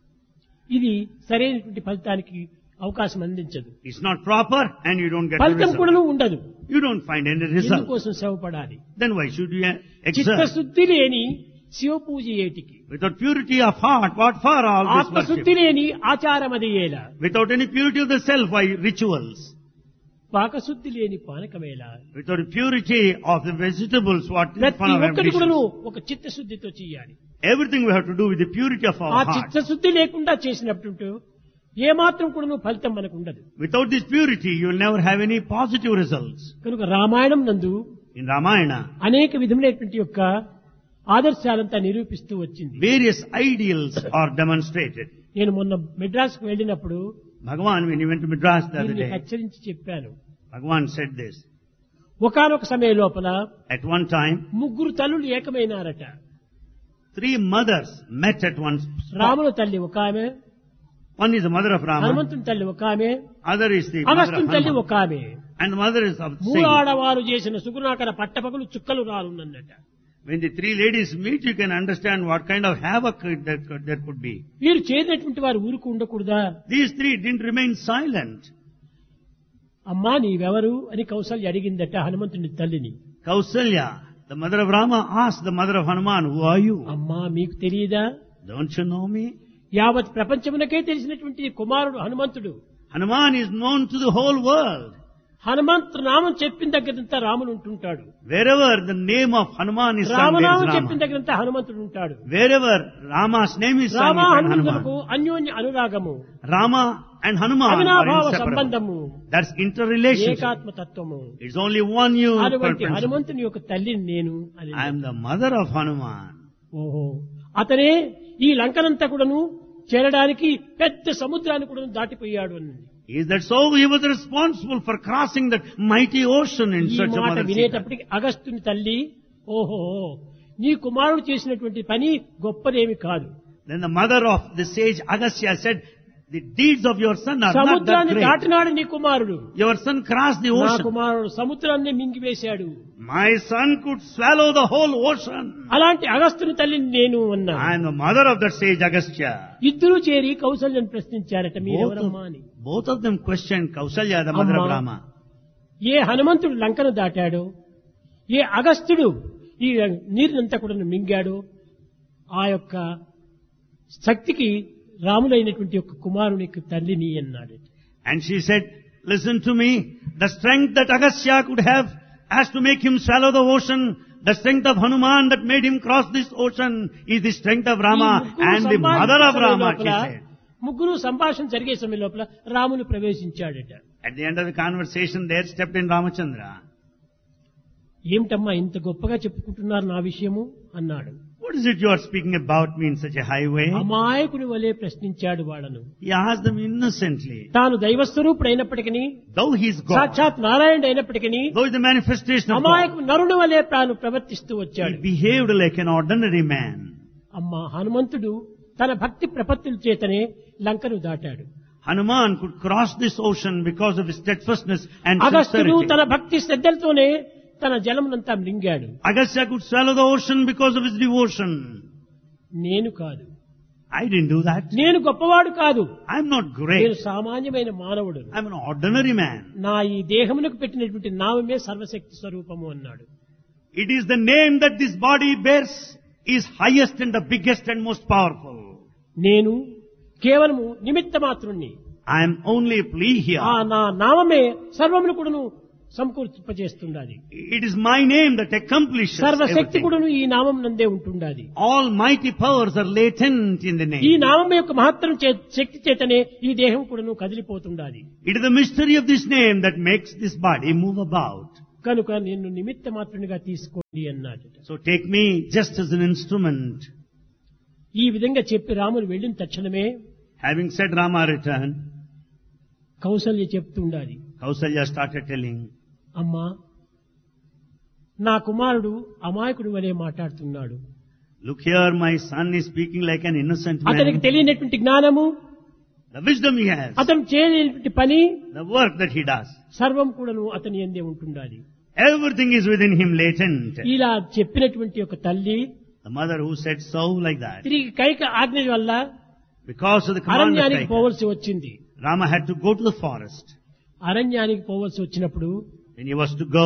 ఇది సరైనటువంటి ఫలితానికి అవకాశం అందించదు. It's not proper and you don't get the ఫలితం కూడాను result. ఉండదు. You don't find any result. ఎందుకోసం శ్రమపడాలి? Then why should you exert? చిత్తశుద్ధి లేని శివ పూజ ఏటికి, Without purity of heart, what for all this ఆత్మశుద్ధి worship? లేని ఆచారం అది ఏలా, Without any purity of the self, why rituals? పాకశుద్ధి లేని పానకమేలా. Without purity of the vegetables, what is ప్రతి fun of ఒక్కటి కూడాను ambitions? ఒక చిత్తశుద్ధితో చేయాలి. Everything we have to do with the purity of ఆ our heart. చిత్తశుద్ధి లేకుండా చేసినప్పుడు ఏమాత్రం కూడాను ఫలితం మనకు ఉండదు. Without this purity, you will never have any positive results. కనుక రామాయణం నందు In Ramayana, అనేక విధములైనటువంటి యొక్క ఆదర్శాలంతా నిరూపిస్తూ వచ్చింది. various ideals are demonstrated. నేను మొన్న మెడ్రాస్ కు వెళ్ళినప్పుడు Bhagavan, when he went to Madras the other దీన్ని day, హెచ్చరించి చెప్పాను. Bhagavan said this. ఒకానొక సమయం లోపల At one time, ముగ్గురు తల్లులు ఏకమైనారట. three mothers met at one spot. రాముల తల్లి ఒక ఆమె, One is the mother of Rama, హనుమంతుని తల్లి ఒక ఆమె, other is the mother of అగస్త్యుని తల్లి Hanuman, ఒక ఆమె. and the mother is of the మూడు saint. ఆడవారు చేసిన సుగుణాకర పట్టపగలు చుక్కలు రానున్నట. When the three ladies meet, you can understand what kind of havoc there could, there could be. వీరు చేరినటువంటి వారు ఊరుకు ఉండకూడదా? These three didn't remain silent. అమ్మా నీవెవరు అని కౌసల్య అడిగిందట హనుమంతుని తల్లిని. Kausalya, the mother of Rama, asked the mother of Hanuman, who are you? అమ్మా మీకు తెలియదా? Don't you know me? యావత్ ప్రపంచమునకే తెలిసినటువంటి కుమారుడు హనుమంతుడు. Hanuman is known to the whole world. Hanumanthu నామం చెప్పిన దగ్గరంతా రాముడు ఉంటుంటాడు. Wherever the name of Hanuman is sung, there రామనామం is చెప్పిన Rama. దగ్గరంతా హనుమంతుడు ఉంటాడు. Wherever Rama's name is sung, Rama you find హనుమంతులకు Hanuman. అన్యోన్య అనురాగము, Rama and Hanuman are అవినాభావ inseparable. సంబంధము, That's interrelationship. ఏకాత్మ తత్వము. It's only one you అటువంటి principle. హనుమంతుని యొక్క తల్లిని నేను అని. I am the mother of Hanuman. ఓహో, అతనే ఈ లంకనంతా కూడాను చేరడానికి పెద్ద సముద్రాన్ని కూడా దాటిపోయాడు అని. Is that so? He was responsible for crossing that mighty ocean in ఈ search of మాట Mother Sita. వినేటప్పటికి అగస్త్యుని తల్లి ఓహో నీ కుమారుడు చేసినటువంటి పని గొప్పదేమి కాదు. Then the mother of the sage Agastya said, the deeds of your son are not that సముద్రాన్ని great. దాటినాడు నీ కుమారుడు. Your son crossed the నా ocean. కుమారుడు సముద్రాన్ని మింగివేశాడు. My son could swallow the whole ocean. అలాంటి అగస్త్యుని తల్లిని నేను అన్నా. I am the mother of that sage Agastya. ఇద్దరు చేరి కౌసల్యను ప్రశ్నించారట Both మీరెవరమ్మా of, అని. both of them questioned Kausalya, the mother of అమ్మా, Rama. ఏ హనుమంతుడు లంకను దాటాడో, ఏ అగస్త్యుడు ఈ నీరునంతా కూడా మింగాడో ఆ యొక్క శక్తికి రాములైనటువంటి యొక్క కుమారునికి తల్లిని అన్నాడు. And she said, listen to me, the strength that Agastya could have as to make him swallow the ocean, the strength of Hanuman that made him cross this ocean is the strength of Rama ఈ ముగ్గురు and the mother of సంభాషణ Rama, లోపల, she said. ముగ్గురు సంభాషణ జరిగే సమయం లోపల Ramulu ప్రవేశించాడట. At the end of the conversation, there stepped in Ramachandra. ఏమిటమ్మా ఇంత గొప్పగా చెప్పుకుంటున్నారు నా విషయము అన్నాడు. What is it you are speaking about me in such a high way? అమాయకుని వలె ప్రశ్నించాడు వాళ్ళను. He asked them innocently. తాను దైవస్వరూపుడు అయినప్పటికీ, Though he is God, సాక్షాత్ నారాయణుడు అయినప్పటికీ though he is the manifestation of God, అమాయకు నరుడు వలె తాను ప్రవర్తిస్తూ వచ్చాడు. he behaved like an ordinary man. అమ్మా హనుమంతుడు తన భక్తి ప్రపత్తుల చేతనే లంకను దాటాడు. Hanuman could cross this ocean because of his steadfastness and అగస్త్యుడు sincerity. తన భక్తి శ్రద్ధలతోనే తన జలమునంతా మింగాడు. Agastya could swallow the ocean because of his devotion. నేను కాదు, I didn't do that. నేను గొప్పవాడు కాదు, I'm not నేను great. సామాన్యమైన మానవుడు. I'm an ordinary man. నా ఈ దేహమునకు పెట్టినటువంటి నామమే సర్వశక్తి స్వరూపము అన్నాడు. It is the name that this body bears is highest and the biggest and most powerful. నేను కేవలము నిమిత్త మాత్రుణ్ణి. I am only a plea here. ఆ నా నామమే సర్వమును కూడాను సమకూర్చిపజేస్తుండాలి. It is my name that accomplishes సర్వశక్తి everything. కూడాను ఈ నామం నందే ఉంటుండాలి. All mighty powers are latent in the ఈ name. నామం యొక్క మహత్తరం చే- శక్తి చేతనే ఈ దేహం కూడాను కదిలిపోతుండాలి. It is the mystery of this name that makes this body move about. కనుక నిన్ను నిమిత్త మాత్రునిగా తీసుకోండి అన్నాడు. So take me just as an instrument. ఈ విధంగా చెప్పి రాముడు వెళ్ళిన తక్షణమే Having said, Rama returned. Kaushalya చెప్తుండాలి, Kausalya started telling, అమ్మా నా కుమారుడు అమాయకుడు వలె మాట్లాడుతున్నాడు. look here, my son is speaking like an innocent అతనికి man. తెలియనటువంటి జ్ఞానము, The wisdom he has, అతను చేయలేనటువంటి పని the work that he does, సర్వం కూడాను అతని యందే ఉంటుండాలి. everything is within him latent. ఇలా చెప్పినటువంటి ఒక తల్లి The mother who said so like that, తిరిగి కైక ఆజ్ఞ వల్ల because of the command of అరణ్యానికి Kaikeyi, పోవలసి వచ్చింది. Rama had to go to the forest. అరణ్యానికి పోవలసి వచ్చినప్పుడు When he was to go,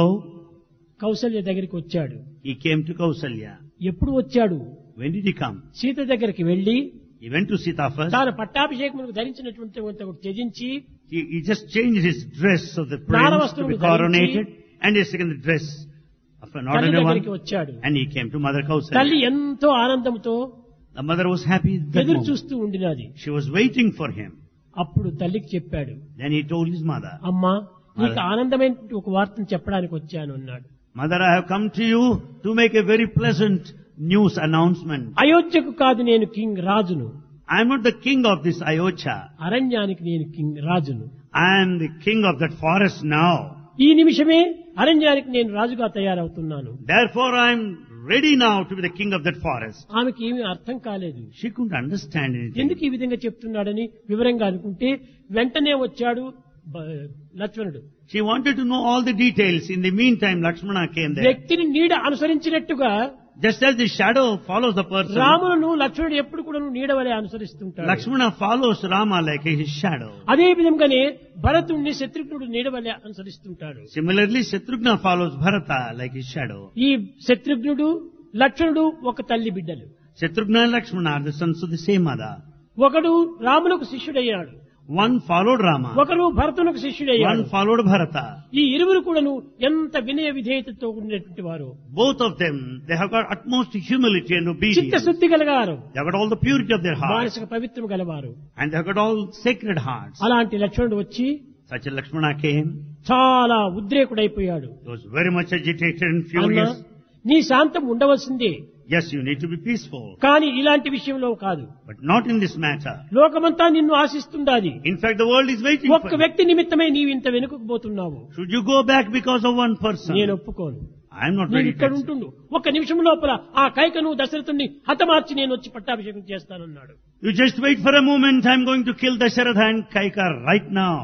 Kaushalya దగ్గరికి వచ్చాడు. he came to Kausalya. ఎప్పుడు వచ్చాడు? When did he come? Sita దగ్గరికి వెళ్లి He went to Sita first. తాను పట్టాభిషేకములకు ధరించినటువంటి ఒకటి త్యజించి He, he just changed his dress of the prince to be నారవస్త్రములు coronated and he taken the dress of an తల్లి ordinary దగ్గరికి one, వచ్చాడు. and he came to Mother తల్లి Kausalya. ఎంతో ఆనందంతో The mother was happy at that ఎదురు moment. చూస్తూ ఉండినది. She was waiting for him. అప్పుడు తల్లికి చెప్పాడు, Then he told his mother, అమ్మా నీకు Mother. ఆనందమైన ఒక వార్తను చెప్పడానికి వచ్చాను అన్నాడు. Mother, I have come to you to make a very pleasant news announcement. అయోధ్యకు కాదు నేను కింగ్ రాజును, I am not the king of this Ayodhya. అరణ్యానికి నేను కింగ్ రాజును. I am the king of that forest now. ఈ నిమిషమే అరణ్యానికి నేను రాజుగా తయారవుతున్నాను. Therefore I am ready now to be the king of that forest. ఆమెకి ఏమీ అర్థం కాలేదు. She couldn't understand anything. ఎందుకు ఈ విధంగా చెప్తున్నాడని వివరంగా అనుకుంటే వెంటనే వచ్చాడు బ- లక్ష్మణుడు. She wanted to know all the details. In the meantime, Lakshmana came there. వ్యక్తిని నీడ అనుసరించినట్టుగా Just as the shadow follows the person, రామును లక్ష్మణుడు ఎప్పుడు కూడా నీడ వలె అనుసరిస్తుంటాడు. Lakshmana follows Rama like his shadow. అదే విధంగానే భరతుణ్ణి శత్రుఘ్నుడు నీడ వలె అనుసరిస్తుంటాడు. Similarly, Shatrugna follows Bharata like his shadow. ఈ శత్రుఘ్నుడు లక్ష్మణుడు ఒక తల్లి బిడ్డలు. Shatrugna and Lakshmana are the sons of the same mother. ఒకడు రాములకు శిష్యుడయ్యాడు, One followed Rama, ఒకరు భరతునకు శిష్యుడయ్యాడు. one followed Bharata. ఈ ఇరువురు కూడాను ఎంత వినయ విధేయతతో ఉండేటువంటి వారు, Both of them, they have got utmost humility and obedience. చిత్తశుద్ధి గలవారు, They have got all the purity of their heart. మానసిక పవిత్రం గలవారు. And they have got all sacred hearts. అలాంటి లక్ష్మణుడు వచ్చి Such a Lakshmana came. చాలా ఉద్రేకుడైపోయాడు. He was very much agitated and అన్నా, furious. నీ శాంతం ఉండవలసిందే, Yes, you need to be peaceful. కానీ ఇలాంటి విషయంలో కాదు. But not in this matter. లోకమంతా నిన్ను ఆశిస్తుండాది. In fact, the world is waiting ఒక్క for you. వ్యక్తి నిమిత్తమై నీవు ఇంత వెనుకకు పోతున్నావు. Should you go back because of one person? నేను ఒప్పుకోను. I am not నేను ready ఇక్కడ to accept. ఉంటుండు ఒక్క నిమిషం లోపల ఆ కైకను దశరథుణ్ణి హతమార్చి నేను వచ్చి పట్టాభిషేకం చేస్తానన్నాడు. You just wait for a moment. I am going to kill Dasharatha and Kaika right now.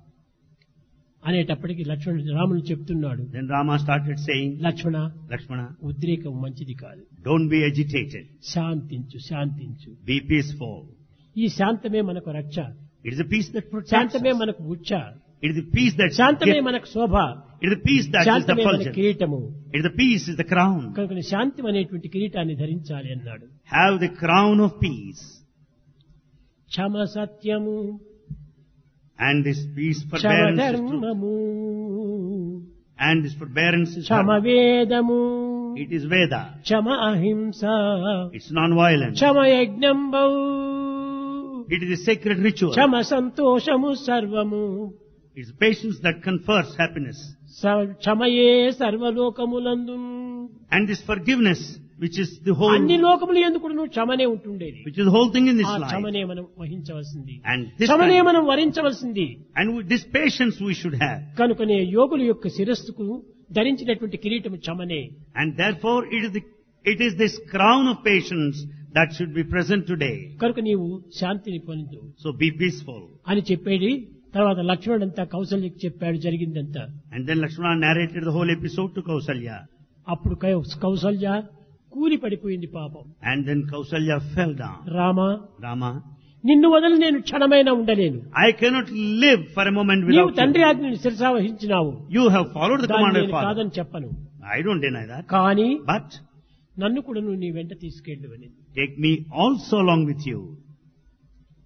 అనేటప్పటికి లక్ష్మణుడు రాముడు చెప్తున్నాడు, Then Rama started saying, లక్ష్మణ Lakshmana, ఉద్రేకం మంచిది కాదు, don't be agitated. శాంతించు శాంతించు. Be peaceful. ఈ శాంతమే మనకు రక్ష, It is a peace that protects శాంతమే us. మనకు ఉచ్చ, It is the peace that శాంతమే gives. మనకు శోభ, It is the peace that is the శాంతమే మన fulgence. కిరీటము. It is the peace is the crown. కనుక శాంతి అనేటువంటి కిరీటాన్ని ధరించాలి అన్నాడు. Have the crown of peace. క్షమ సత్యము, And this peace Kshama forbearance is truth. ధర్మము, And this forbearance is Kshama dharma. వేదము, It is Veda. క్షమ అహింస, It's non-violence. Kshama యజ్ఞంబౌ, It is the sacred ritual. క్షమ సంతోషము సర్వము, It's patience that confers happiness. స- క్షమయే సర్వలోకములందు. And this forgiveness, which is the whole, అన్ని లోకములు ఎందుకు నువ్వు క్షమనే ఉంటుండేది. which is the whole thing in this ఆ life. క్షమనే మనం వహించవలసింది, And this క్షమనే kind- మనం వరించవలసింది. and with this patience we should have. కనుకనే యోగుల యొక్క శిరస్సుకు ధరించినటువంటి కిరీటము క్షమనే. And therefore it is the, it is this crown of patience that should be present today. కనుక నీవు శాంతిని పొందు So be peaceful. అని చెప్పేది. తర్వాత లక్ష్మణుడంతా కౌసల్యకి చెప్పాడు జరిగిందంతా. And then Lakshmana narrated the whole episode to Kausalya. అప్పుడు కౌ- కౌసల్య కూలి పడిపోయింది పాపం. And then Kausalya fell down. Rama, Rama, నిన్ను వదిలి నేను క్షణమైనా ఉండలేను. I cannot live for a moment నీవు without తండ్రి you. ఆజ్ఞని శిరసావహించినావు, You have followed the దాన్ని command of నేను Father. కాదని చెప్పను. I don't deny that. కానీ But నన్ను కూడా నువ్వు నీ వెంట తీసుకెళ్ళు అని. take me also along with you.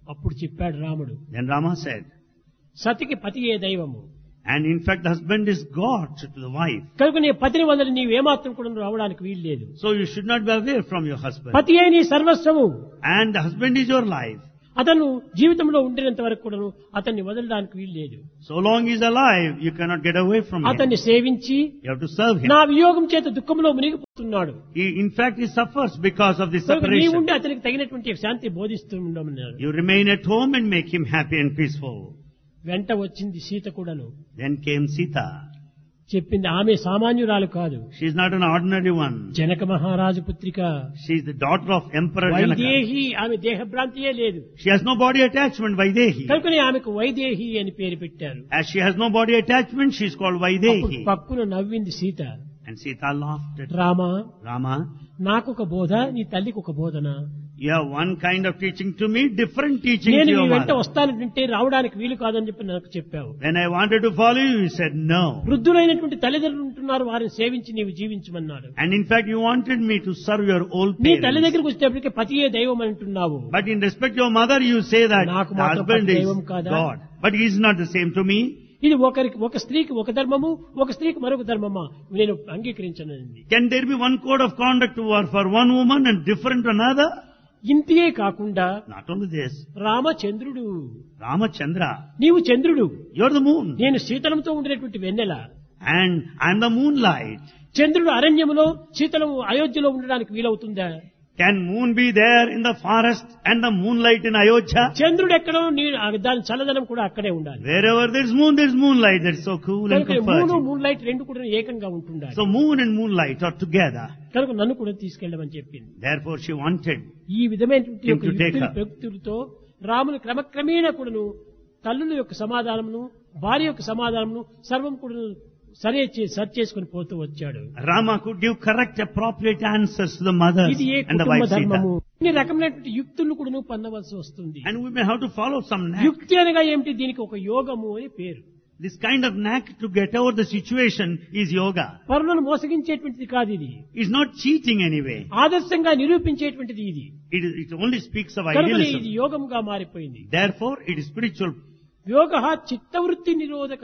అప్పుడు చెప్పాడు రాముడు, Then Rama said, సతికి పతియే దైవము, and in fact the husband is God to the wife. కనుక నీ పతిని వదిలి నీవేమాత్రం కూడా రావడానికి వీలు లేదు. So you should not be away from your husband. పతియే నీ సర్వస్వము, And the husband is your life. అతను జీవితంలో ఉండినంత వరకు కూడా అతన్ని వదలడానికి వీలు లేదు. So long he is alive, you cannot get away from him. అతన్ని సేవించి You have to serve him. నా వియోగం చేత దుఃఖంలో మునిగిపోతున్నాడు, He, in fact, he suffers because of the కనుక నీ separation. ఉండి అతనికి తగినటువంటి శాంతి బోధిస్తూ ఉండమన్నాడు. You remain at home and make him happy and peaceful. వెంట వచ్చింది సీత కూడాను. Then came Sita. చెప్పింది ఆమె సామాన్యురాలు కాదు, She is not an ordinary one. Janaka మహారాజు పుత్రిక. She is the daughter of Emperor Janaka. Vaidehi, ఆమె దేహభ్రాంతియే లేదు, She has no body attachment, Vaidehi. కనుకనే ఆమెకు వైదేహి అని పేరు పెట్టారు. As she has no body attachment, she is called అప్పుడు Vaidehi. పక్కున నవ్వింది Sita. And Sita laughed at Rama, Rama. నాకు ఒక బోధ, నీ తల్లికి ఒక బోధన. You have one kind of teaching to me, different teaching to నేను your నీ వెంట mother. వస్తానంటే రావడానికి వీలు కాదని చెప్పి నాకు చెప్పావు. When I wanted to follow you, you said no. వృద్ధులైనటువంటి తల్లిదండ్రులు ఉంటున్నారు, వారిని సేవించి నీవు జీవించమన్నాడు. And in fact, you wanted me to serve your old నీ తల్లి parents. దగ్గరికి వచ్చేటప్పటికి పతియే దైవం అంటున్నావు. But in respect to your mother, you say that నాకు the మాత్రం husband is దైవం కాదా? God. But he is not the same to me. ఇది ఒకరికి ఒక స్త్రీకి ఒక ధర్మము, ఒక స్త్రీకి మరొక ధర్మమా, నేను అంగీకరించనండి. Can there be one code of conduct for for one woman and different to another? ఇంతే కాకుండా Not only this, రామచంద్రుడు, Ramachandra, నీవు చంద్రుడు, you are the moon. నేను శీతలంతో ఉండినటువంటి వెన్నెల. And I am the moonlight. చంద్రుడు అరణ్యములో, శీతలము అయోధ్యలో ఉండడానికి వీలవుతుందా? Can moon be there in the forest and the moonlight in Ayodhya? చంద్రుడు ఎక్కడో నీ దాని చల్లదనం కూడా అక్కడే ఉండాలి. Wherever there is moon, there is moonlight. That is so cool and కనుక మూను comforting. మూన్ లైట్ రెండు కూడా ఏకంగా ఉంటుండాలి. So moon and moonlight are together. కనుక నన్ను కూడా తీసుకెళ్ళమని చెప్పింది. Therefore she wanted. ఈ విధమైనటువంటి యొక్క Him to take యుక్తులు her. ప్రయుక్తులతో రాముని క్రమక్రమేణా కూడాను తల్లుల యొక్క సమాధానమును, భార్య యొక్క సమాధానమును సర్వం కూడా సరే చే- సరి చేసుకుని పోతూ వచ్చాడు. Rama could give correct, appropriate answers to the mothers ఇది ఏ and the కుటుంబ wife ధర్మము. Sita. ఇన్ని రకమైనటువంటి యుక్తులను కూడా పొందవలసి వస్తుంది. And we may have to follow some knack. యుక్తి అనగా ఏమిటి? దీనికి ఒక యోగము అని పేరు. This kind of knack to get over the situation is yoga. పరులను మోసగించేటువంటిది కాదు ఇది. It's not cheating anyway. ఆదర్శంగా నిరూపించేటువంటిది ఇది. It, is, it only speaks of కనుక ఇది idealism. యోగంగా మారిపోయింది. Therefore, it is spiritual. యోగ చిత్తవృత్తి నిరోధక,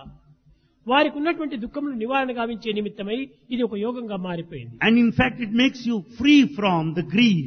వారికి ఉన్నటువంటి దుఃఖములు నివారణ గావించే నిమిత్తమై ఇది ఒక యోగంగా మారిపోయింది. And in fact, it makes you free from the grief.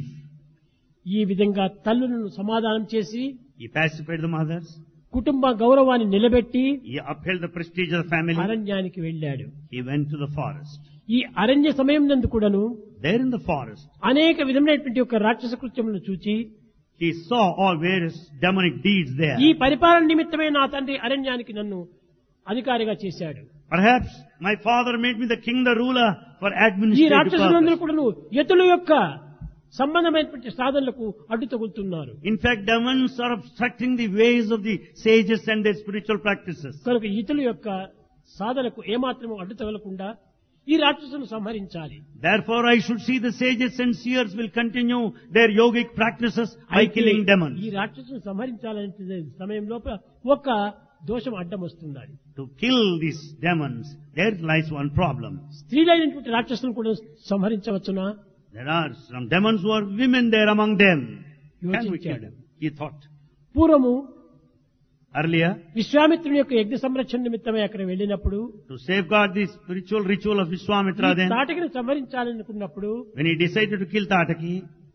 ఈ విధంగా తల్లులను సమాధానం చేసి He pacified the mothers. కుటుంబ గౌరవాన్ని నిలబెట్టి He upheld the prestige of the family. అరణ్యానికి వెళ్ళాడు. He went to the forest. ఈ అరణ్య సమయం నందు కూడాను There in the forest, అనేక విధమైనటువంటి యొక్క రాక్షస కృత్యములను చూచి he saw all various demonic deeds there. ఈ పరిపాలన నిమిత్తమే నా తండ్రి అరణ్యానికి నన్ను అధికారిగా చేశాడు. Perhaps my father made me the king, the ruler for ఈ administrative రాక్షసులందరూ purpose. కూడాను యతుల యొక్క సంబంధమైనటువంటి సాధనలకు అడ్డు తగులుతున్నారు. In fact, demons are obstructing the ways of the sages and their spiritual practices. కనుక ఇతరుల యొక్క సాధనకు ఏమాత్రము అడ్డు తగలకుండా ఈ రాక్షసులను సంహరించాలి. Therefore, I should see the sages and seers will continue their yogic practices by అయితే killing ఈ demons. రాక్షసులను సంహరించాలనే సమయం లోపల ఒక దోషం అడ్డం వస్తున్నది. To kill these demons, there lies one problem. స్త్రీలైనటువంటి రాక్షసులను కూడా సంహరించవచ్చునా? There are some demons who are women there among them. Can we kill యోచించాడు. them? He thought. పూర్వము Earlier, విశ్వామిత్రుని యొక్క యజ్ఞ సంరక్షణ నిమిత్తమై అక్కడ వెళ్ళినప్పుడు to safeguard the spiritual ritual of Vishwamitra then, తాటకిని సంహరించాలనుకున్నప్పుడు when he decided to kill Tataki,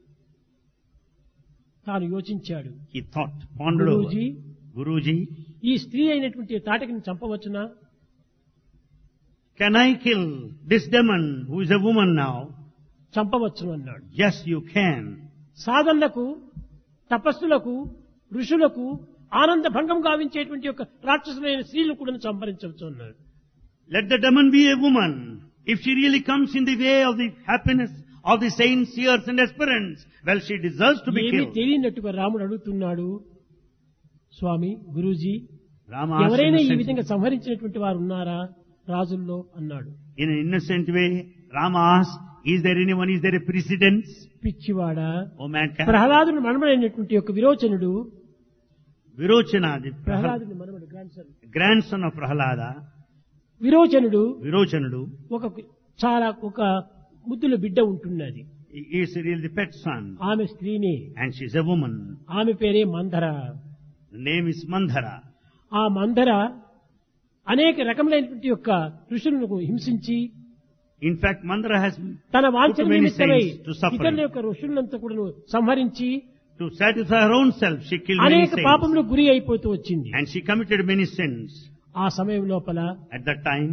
తాను యోచించాడు. he thought, pondered over. Guruji, Guruji, ఈ స్త్రీ అయినటువంటి తాటకిని చంపవచ్చునా? can I kill this demon who is a woman now? చంపవచ్చును అన్నాడు. Yes, you can. సాధనలకు, తపస్సులకు, ఋషులకు ఆనంద భంగం గావించేటువంటి యొక్క రాక్షసులైన స్త్రీలు కూడా సంహరించవచ్చు అన్నాడు. Let the demon be a woman. If she really comes in the way of the happiness of the saints, seers and aspirants, well, she deserves to be ఏమీ killed. తెలియనట్టుగా రాముడు అడుగుతున్నాడు, స్వామి గురూజీ, Rama asked ఎవరైనా ఈ innocently. విధంగా సంహరించినటువంటి వారు ఉన్నారా రాజుల్లో అన్నాడు. In an innocent way, Rama asked, is there anyone, is there a precedence? పిచ్చివాడా, Oh mankind. ప్రహ్లాదుని మనమడైనటువంటి యొక్క విరోచనుడు, Virochana, the Prahla- ప్రహ్లాదుని మనమడు grandson. grandson of Prahlada, విరోచనుడు Virochanudu, ఒక చాలా ఒక ముద్దుల బిడ్డ ఉంటున్నది. is really the pet son. ఆమె స్త్రీని. And she's a woman. ఆమె పేరే మందర. The name is Mandhara. ఆ మందర అనేక రకములైనటువంటి యొక్క ఋషులను హింసించి, In fact, Mandhara has తన put వాంఛన many నిమిత్తమై saints to suffering. ఇతరుల యొక్క ఋషులంతా కూడా సంహరించి To satisfy her own self, she killed many అనేక saints. పాపములకు గురి అయిపోతూ వచ్చింది. And she committed many sins. ఆ సమయం లోపల At that time,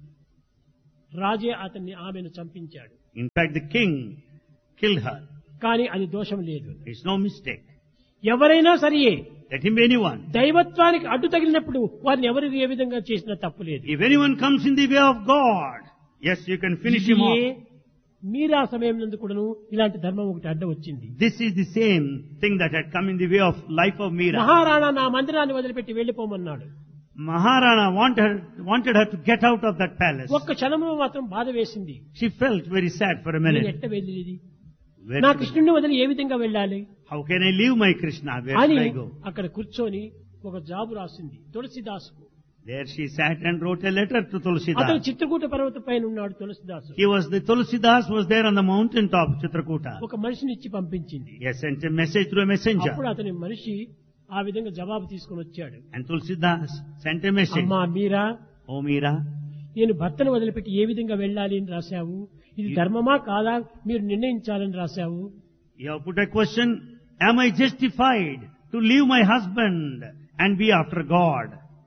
రాజే అతన్ని ఆమెను చంపించాడు. in fact, the king killed her. కానీ అది దోషం లేదు. It's no mistake. ఎవరైనా సరియే Let him be anyone. దైవత్వానికి అడ్డు తగిలినప్పుడు వారిని ఎవరు ఏ విధంగా చేసినా తప్పు లేదు. If anyone comes in the way of God, yes, you can finish him ఇదే off. మీరా సమయం నందు కూడాను ఇలాంటి ధర్మం ఒకటి అడ్డ వచ్చింది. This is the same thing that had come in the way of life of Meera. Maharana నా మందిరాన్ని వదిలిపెట్టి వెళ్లిపోమన్నాడు. Maharana wanted her, wanted her to get out of that palace. ఒక్క క్షణంలో మాత్రం బాధ వేసింది. She felt very sad for a నేను minute. ఎట్ట వెళ్ళేది, Where నా should I- కృష్ణుని వదిలి ఏ విధంగా వెళ్ళాలి How can I leave my Krishna? Where అని should I go? అక్కడ కూర్చొని ఒక జాబు రాసింది తులసిదాసుకు. There she sat and wrote a letter to అతను Tulsidas. చిత్రకూట పర్వతం పైన ఉన్నాడు తులసిదాసు. He was, the Tulsidas was there on the mountain top, Chitrakuta. ఒక మనిషిని ఇచ్చి పంపించింది. He sent a message through a messenger. అప్పుడు అతని మనిషి ఆ విధంగా జవాబు తీసుకుని వచ్చాడు. And Tulsidas sent a message. అమ్మా మీరా, Oh Meera, నేను భర్తను వదిలిపెట్టి ఏ విధంగా వెళ్ళాలి అని రాశావు, ఇది ధర్మమా కాదా మీరు నిర్ణయించాలని రాశావు. you have put a question, am I justified to leave my husband and be after God?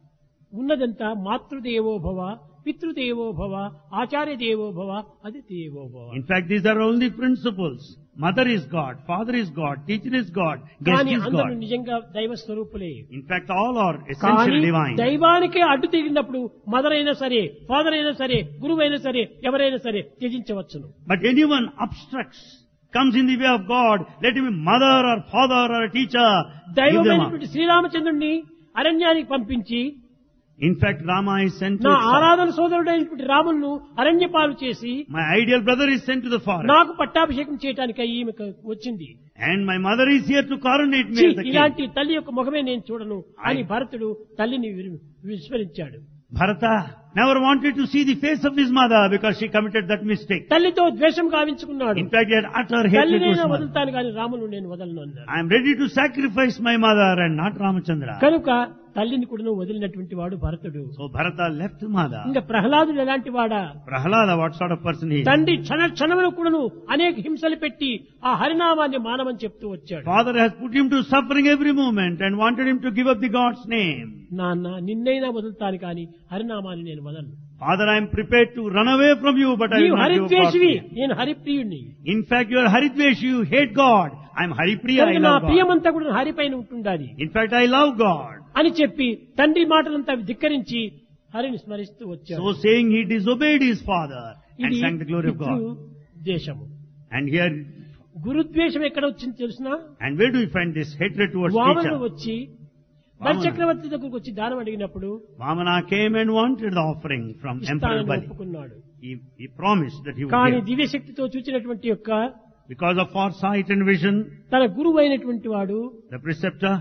ఉన్నదంతా మాతృదేవో భవ, పితృదేవో భవ, ఆచార్య దేవో భవ, అది దేవో భవ. In fact, these are only principles. Mother is God, father is God, teacher is God, guest కానీ is అందరూ God. నిజంగా దైవ స్వరూపులే. In fact, all are కానీ essentially divine. దైవానికే అడ్డు తిరిగినప్పుడు మదర్ అయినా సరే, ఫాదర్ అయినా సరే, గురువు అయినా సరే, ఎవరైనా సరే త్యజించవచ్చును. But anyone obstructs, comes in the way of God, let him be mother or father or a teacher, give them up. దైవమైనటువంటి శ్రీరామచంద్రుడిని అరణ్యానికి పంపించి In fact, Rama is sent to నా his father. ఆరాధన సోదరుడైనటువంటి రామును అరణ్యపాలు చేసి My ideal brother is sent to the forest. నాకు పట్టాభిషేకం చేయడానికి ఈమెకు వచ్చింది. And my mother is here to coronate me ఛీ, as the king. ఇలాంటి తల్లి యొక్క ముఖమే నేను చూడను అని భరతుడు తల్లిని విరు- విస్మరించాడు. Bharata never wanted to see the face of his mother because she committed that mistake. తల్లితో ద్వేషం గావించుకున్నాడు. In fact, he had utter hatred to his తల్లినైనా mother. వదులుతాను కానీ రామును నేను వదలను అన్నాడు. I am ready to sacrifice my mother and not Ramachandra. కనుక తల్లిని కూడా వదిలినటువంటి వాడు భరతుడు. So Bharata left mother. ఇంకా ప్రహ్లాదుడు ఎలాంటి వాడా, Prahlada, what sort of person he is? తండ్రి క్షణ క్షణములు కూడాను అనేక హింసలు పెట్టి ఆ హరినామాన్ని మానమని చెప్తూ వచ్చాడు. Father has put him to suffering every moment and wanted him to give up the God's name. నాన్న నిన్నైనా వదులుతాను కానీ హరినామాన్ని నేను వదలను. Father, I am prepared to run away from you, but I నీవు will not give up God's హరిద్వేషివి, name. నేను హరిప్రియుణ్ణి. In fact, you are Haridveshi, you hate God. I am Haripriya, I కనుక నా love God. ప్రియమంతా కూడా హరిపైన ఉంటుండాలి In fact, I love God. అని చెప్పి తండ్రి మాటలంతా ధిక్కరించి హరిని స్మరిస్తూ వచ్చాడు. So saying, he disobeyed his father and ఇది sang the glory of God. దేశము. And here, గురుద్వేషం ఎక్కడ వచ్చింది తెలుసునా? and where do we find this hatred towards Vamanudu teacher? వచ్చి వామన. బలిచక్రవర్తి దగ్గరకు వచ్చి దానం అడిగినప్పుడు Vamana came and wanted the offering from Emperor ఇస్తానని Bali. ఒప్పుకున్నాడు. He, he promised that he would కానీ give. దివ్యశక్తితో చూచినటువంటి యొక్క Because of foresight and vision, తన గురువు అయినటువంటి వాడు the preceptor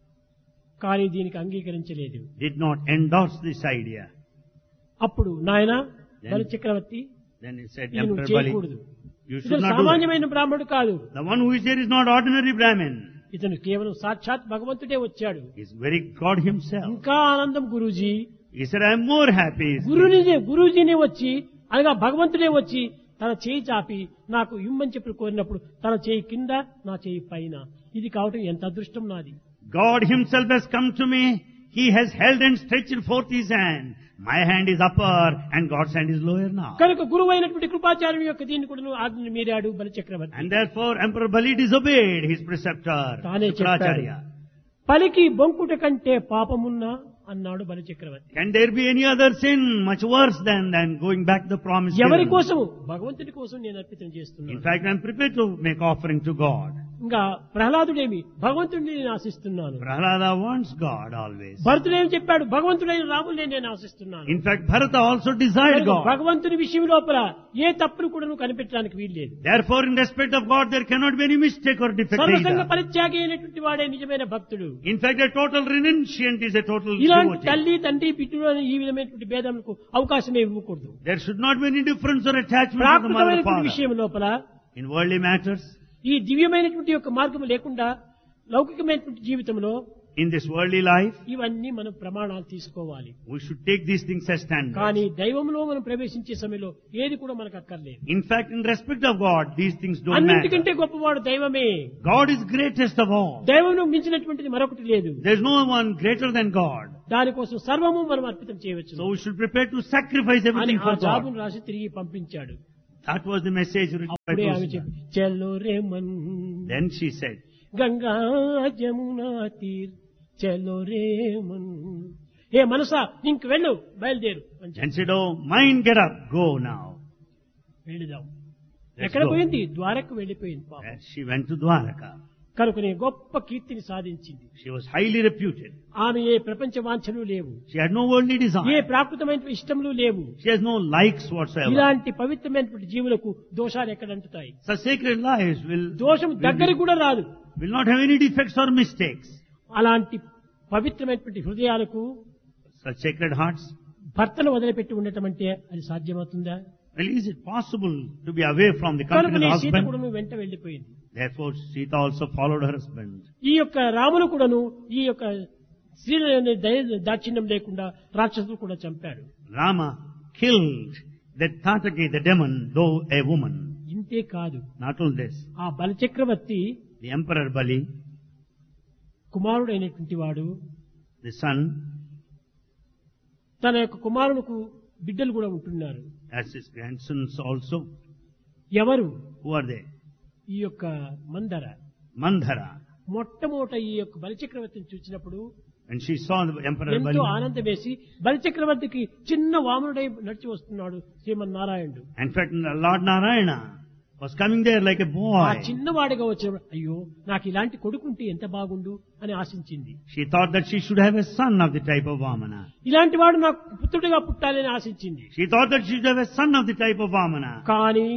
కానీ దీనికి అంగీకరించలేదు. did not endorse this idea. అప్పుడు నాయన Then- Balichakravarthi Then he said, ఇది నువ్వు Emperor Bali, చేయకూడదు. you should ఇతను not do that. సామాన్యమైన బ్రాహ్మణుడు కాదు, The one who is here is not ordinary Brahmin. ఇతను కేవలం సాక్షాత్ భగవంతుడే వచ్చాడు. He is very God himself. ఇంకా ఆనందం Guruji. He said, I am more happy. గురుని గురూజీనే వచ్చి అనగా భగవంతుడే వచ్చి తన చేయి చాపి నాకు ఇమ్మని చెప్పి కోరినప్పుడు తన చేయి కింద నా చేయి పైన, ఇది కావటం ఎంత అదృష్టం నాది. God himself has come to me. He has held and stretched forth his hand. My hand is upper and God's hand is lower now. కనుక గురువు అయినటువంటి కృపాచార్యుని యొక్క దీన్ని కూడా ఆజ్ఞ మీరాడు బలిచక్రవర్తి. And therefore Emperor Bali disobeyed his preceptor, తానే చెప్పాడు, Shukracharya. పలికి బొంకుట కంటే పాపమున్నా అన్నాడు బలిచక్రవర్తి. Can there be any other sin much worse than, than going back the promise ఎవరి given? కోసము? భగవంతుడి కోసం నేను అర్పితం In చేస్తున్నాను. fact, I am prepared to make offering to God. ఇంకా ప్రహ్లాదుడేమి భగవంతుడిని నేను ఆశిస్తున్నాను. Prahlada wants God always. భరతుడేమి చెప్పాడు, భగవంతుడైన రాముడిని నేను ఆశిస్తున్నాను. In fact, Bharata also desired కనుక God. భగవంతుని విషయం లోపల ఏ తప్పును కూడా నువ్వు కనిపెట్టడానికి వీల్లేదు. Therefore, in respect of God, there cannot be any mistake or defect సర్వసంగ either. పరిత్యాగి అయినటువంటి వాడే నిజమైన భక్తుడు. In fact, a total renunciant is a total ఇలాంటి devotee. తల్లి తండ్రి పితృలు ఈ విధమైనటువంటి భేదములకు అవకాశమే ఇవ్వకూడదు. There should not be any difference or attachment to the mother and ప్రాకృతమైనటువంటి father. విషయం లోపల In worldly matters, ఈ దివ్యమైనటువంటి యొక్క మార్గం లేకుండా లౌకికమైనటువంటి జీవితంలో in this worldly life, ఇవన్నీ మనం ప్రమాణాలు తీసుకోవాలి. we should take these things as standards. కానీ దైవంలో మనం ప్రవేశించే సమయంలో ఏది కూడా మనకు అక్కర్లేదు. In fact, in respect of God, these things don't అన్నింటికంటే matter. గొప్పవాడు దైవమే. God is greatest of all. దైవంను మించినటువంటిది మరొకటి లేదు. There is no one greater than God. దానికోసం సర్వము మనం అర్పితం చేయవచ్చు So we should prepare to sacrifice అని everything ఆ for జాబును God. రాసి తిరిగి పంపించాడు. That was the message written by అప్పుడే ఆమె Krishna. చెప్పి చలో రే Mann Then she said, Ganga Jamuna తీర్ చలో రే మన్ ఏ మనసా ఇంక వెళ్ళు బయలుదేరు అని చెప్పి and said, oh, mind, get up, go now. వెళదాం. Let's ఎక్కడ go. పోయింది? ద్వారకు వెళ్ళిపోయింది పాపం. And she went to Dwaraka. కనుకనే గొప్ప కీర్తిని సాధించింది. She was highly reputed. ఆమె ఏ ప్రపంచ వాంఛలు లేవు, She had no worldly A desire. ప్రాకృతమైన ఇష్టములు లేవు. She has no likes whatsoever. ఇలాంటి పవిత్రమైనటువంటి జీవులకు దోషాలు ఎక్కడ అంటుతాయి? Such sacred lives will, దోషం will, దగ్గరికి కూడా రాదు. will not have any defects or mistakes. అలాంటి పవిత్రమైనటువంటి హృదయాలకు Such sacred hearts. భర్తను వదిలిపెట్టి ఉండటం అంటే అది సాధ్యమవుతుందా? Well, is it possible to be away from the company కనుకనే of the సీత husband? కూడాను వెంట వెళ్లిపోయింది. Therefore, Sita also followed her husband. ఈ యొక్క రామును కూడాను ఈ యొక్క స్త్రీలని దయ దాక్షిణ్యం లేకుండా రాక్షసులు కూడా చంపాడు. Rama killed that Tataki, the demon, though a woman. ఇంతే కాదు, Not only this, ఆ బలచక్రవర్తి the emperor Bali, కుమారుడైనటువంటి వాడు the son, తన యొక్క కుమారునికి బిడ్డలు కూడా ఉంటున్నారు. as his grandsons also. ఎవరు? Who are they? ఈ యొక్క మందర. Mandhara. మొట్టమొదట ఈ యొక్క బలిచక్రవర్తిని చూసినప్పుడు When she saw the emperor ఎంతో Bali, ఆనందం వేసి బలిచక్రవర్తికి చిన్న వామనుడై నడిచి వస్తున్నాడు శ్రీమన్నారాయణుడు. in fact, Lord Narayana was coming there like a ఆ boy. చిన్నవాడిగా వచ్చిన అయ్యో నాకు ఇలాంటి కొడుకుంటే ఎంత బాగుండు అని ఆశించింది. She thought that she should have a son of the type of Vamana. ఇలాంటి వాడు నాకు పుత్రుడిగా పుట్టాలని ఆశించింది. She thought that she should have a son of the type of Vamana. కానీ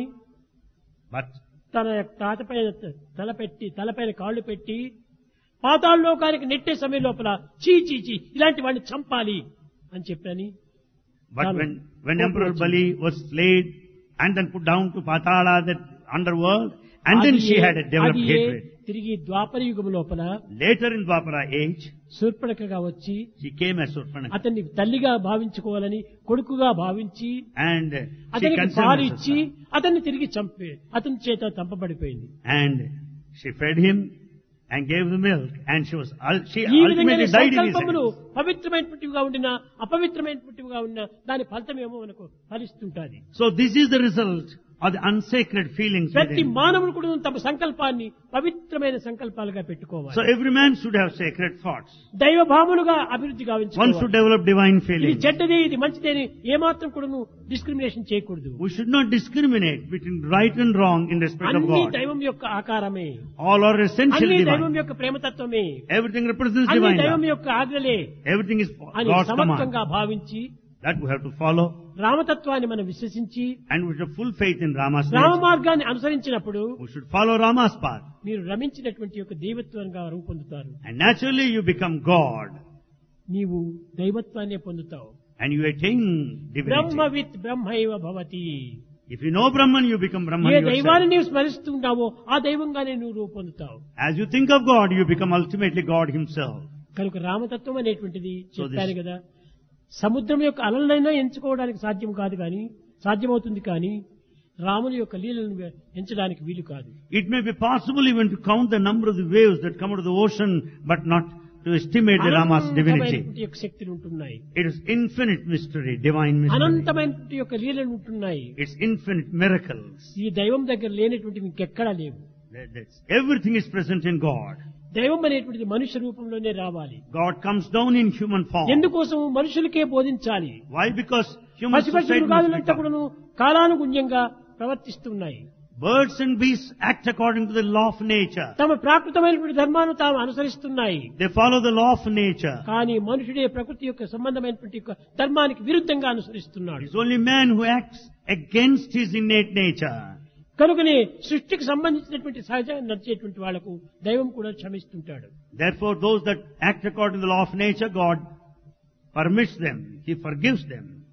But తన తాతపైన తలపెట్టి తలపైన కాళ్ళు పెట్టి పాతాళ లోకానికి నెట్టే సమయం లోపల చీ చీ చీ ఇలాంటి వాడిని చంపాలి అని చెప్పని But Chalu. when, when Emperor Bali was slayed and then put down to Patala, that underworld, and then she had a developed hatred. తిరిగి ద్వాపర యుగం లోపల Later in Dwapara age, శూర్పణఖగా వచ్చి she came as Surpanakha. అతన్ని తల్లిగా భావించుకోవాలని కొడుకుగా భావించి And she అతనికి considered పాలు as a ఇచ్చి son. అతన్ని తిరిగి చంపే అతని చేత చంపబడిపోయింది. And she fed him and gave the milk, and she was ul- she ఈ విధంగా ultimately died in his సంకల్పములు hands. పవిత్రమైనటువంటివిగా ఉండినా అపవిత్రమైనటువంటివిగా ఉన్నా దాని ఫలితమేమో మనకు ఫలిస్తుంటాది. So this is the result of the unsacred feelings ప్రతి within. మానవుడు కూడా తమ సంకల్పాన్ని పవిత్రమైన సంకల్పాలుగా పెట్టుకోవాలి. So every man should have sacred thoughts. దైవ భావములుగా అభివృద్ధి One గావించుకోవాలి. should develop divine ఇది feelings. చెడ్డది ఇది మంచిది అని ఏమాత్రం కూడా డిస్క్రిమినేషన్ చేయకూడదు. We should not discriminate between right and wrong in respect of అన్ని God. దైవం యొక్క ఆకారమే, All are essentially అన్ని దైవం divine. యొక్క ప్రేమతత్వమే, Everything represents అన్ని divine దైవం love. యొక్క ఆజ్ఞలే Everything is అని God's command. సమర్థంగా భావించి That we have to follow, రామతత్వాన్ని మనం విశ్వసించి and we should have full faith in Rama's Rama nature. మార్గాన్ని అనుసరించినప్పుడు We should follow Rama's path. మీరు రమించినటువంటి యొక్క దైవత్వంగా రూపొందుతారు. And naturally you become God. నీవు దైవత్వాన్ని పొందుతావు. And you attain Brahma divinity. With బ్రహ్మైవ Bhavati. If you know Brahman, you become Brahman A yourself. దైవాన్ని నీవు స్మరిస్తున్నావో ఆ దైవంగానే నువ్వు రూపొందుతావు. As you think of God, you become ultimately God himself. కనుక రామతత్వం అనేటువంటిది So చెప్పాను this- కదా, సముద్రం యొక్క అలలైనా ఎంచుకోవడానికి సాధ్యం కాదు, కానీ సాధ్యమవుతుంది, కానీ రాముని యొక్క లీలను ఎంచడానికి వీలు కాదు. It may be possible even to count the number of the waves that come out of the ocean, but not to estimate the Rama's divinity. అనంతమైనటువంటి యొక్క శక్తులు ఉంటున్నాయి, It is infinite mystery, divine mystery. అనంతమైనటువంటి యొక్క లీలలు ఉంటున్నాయి. It's infinite miracles. ఈ దైవం దగ్గర లేనటువంటివి ఇంకెక్కడా లేవు. That- that's- Everything is present in God. దైవం అనేటువంటిది మనుష్య రూపంలోనే రావాలి. God comes down in human form. ఎందుకోసం మనుషులకే బోధించాలి. Why? Because human పశు పక్షి society must మృగాలంతా become. కూడాను కాలానుగుణ్యంగా ప్రవర్తిస్తున్నాయి. Birds and beasts act according to the law of nature. తమ ప్రాకృతమైనటువంటి ధర్మాన్ని తాము అనుసరిస్తున్నాయి. They follow the law of nature. కానీ మనుషుడే ప్రకృతి యొక్క సంబంధమైనటువంటి యొక్క ధర్మానికి విరుద్ధంగా అనుసరిస్తున్నాడు. It's only man who acts against his innate nature. కనుకనే సృష్టికి సంబంధించినటువంటి సహజంగా నడిచేటువంటి వాళ్లకు దైవం కూడా క్షమిస్తుంటాడు. Therefore, those that act according to the law of nature, God permits them. He forgives them.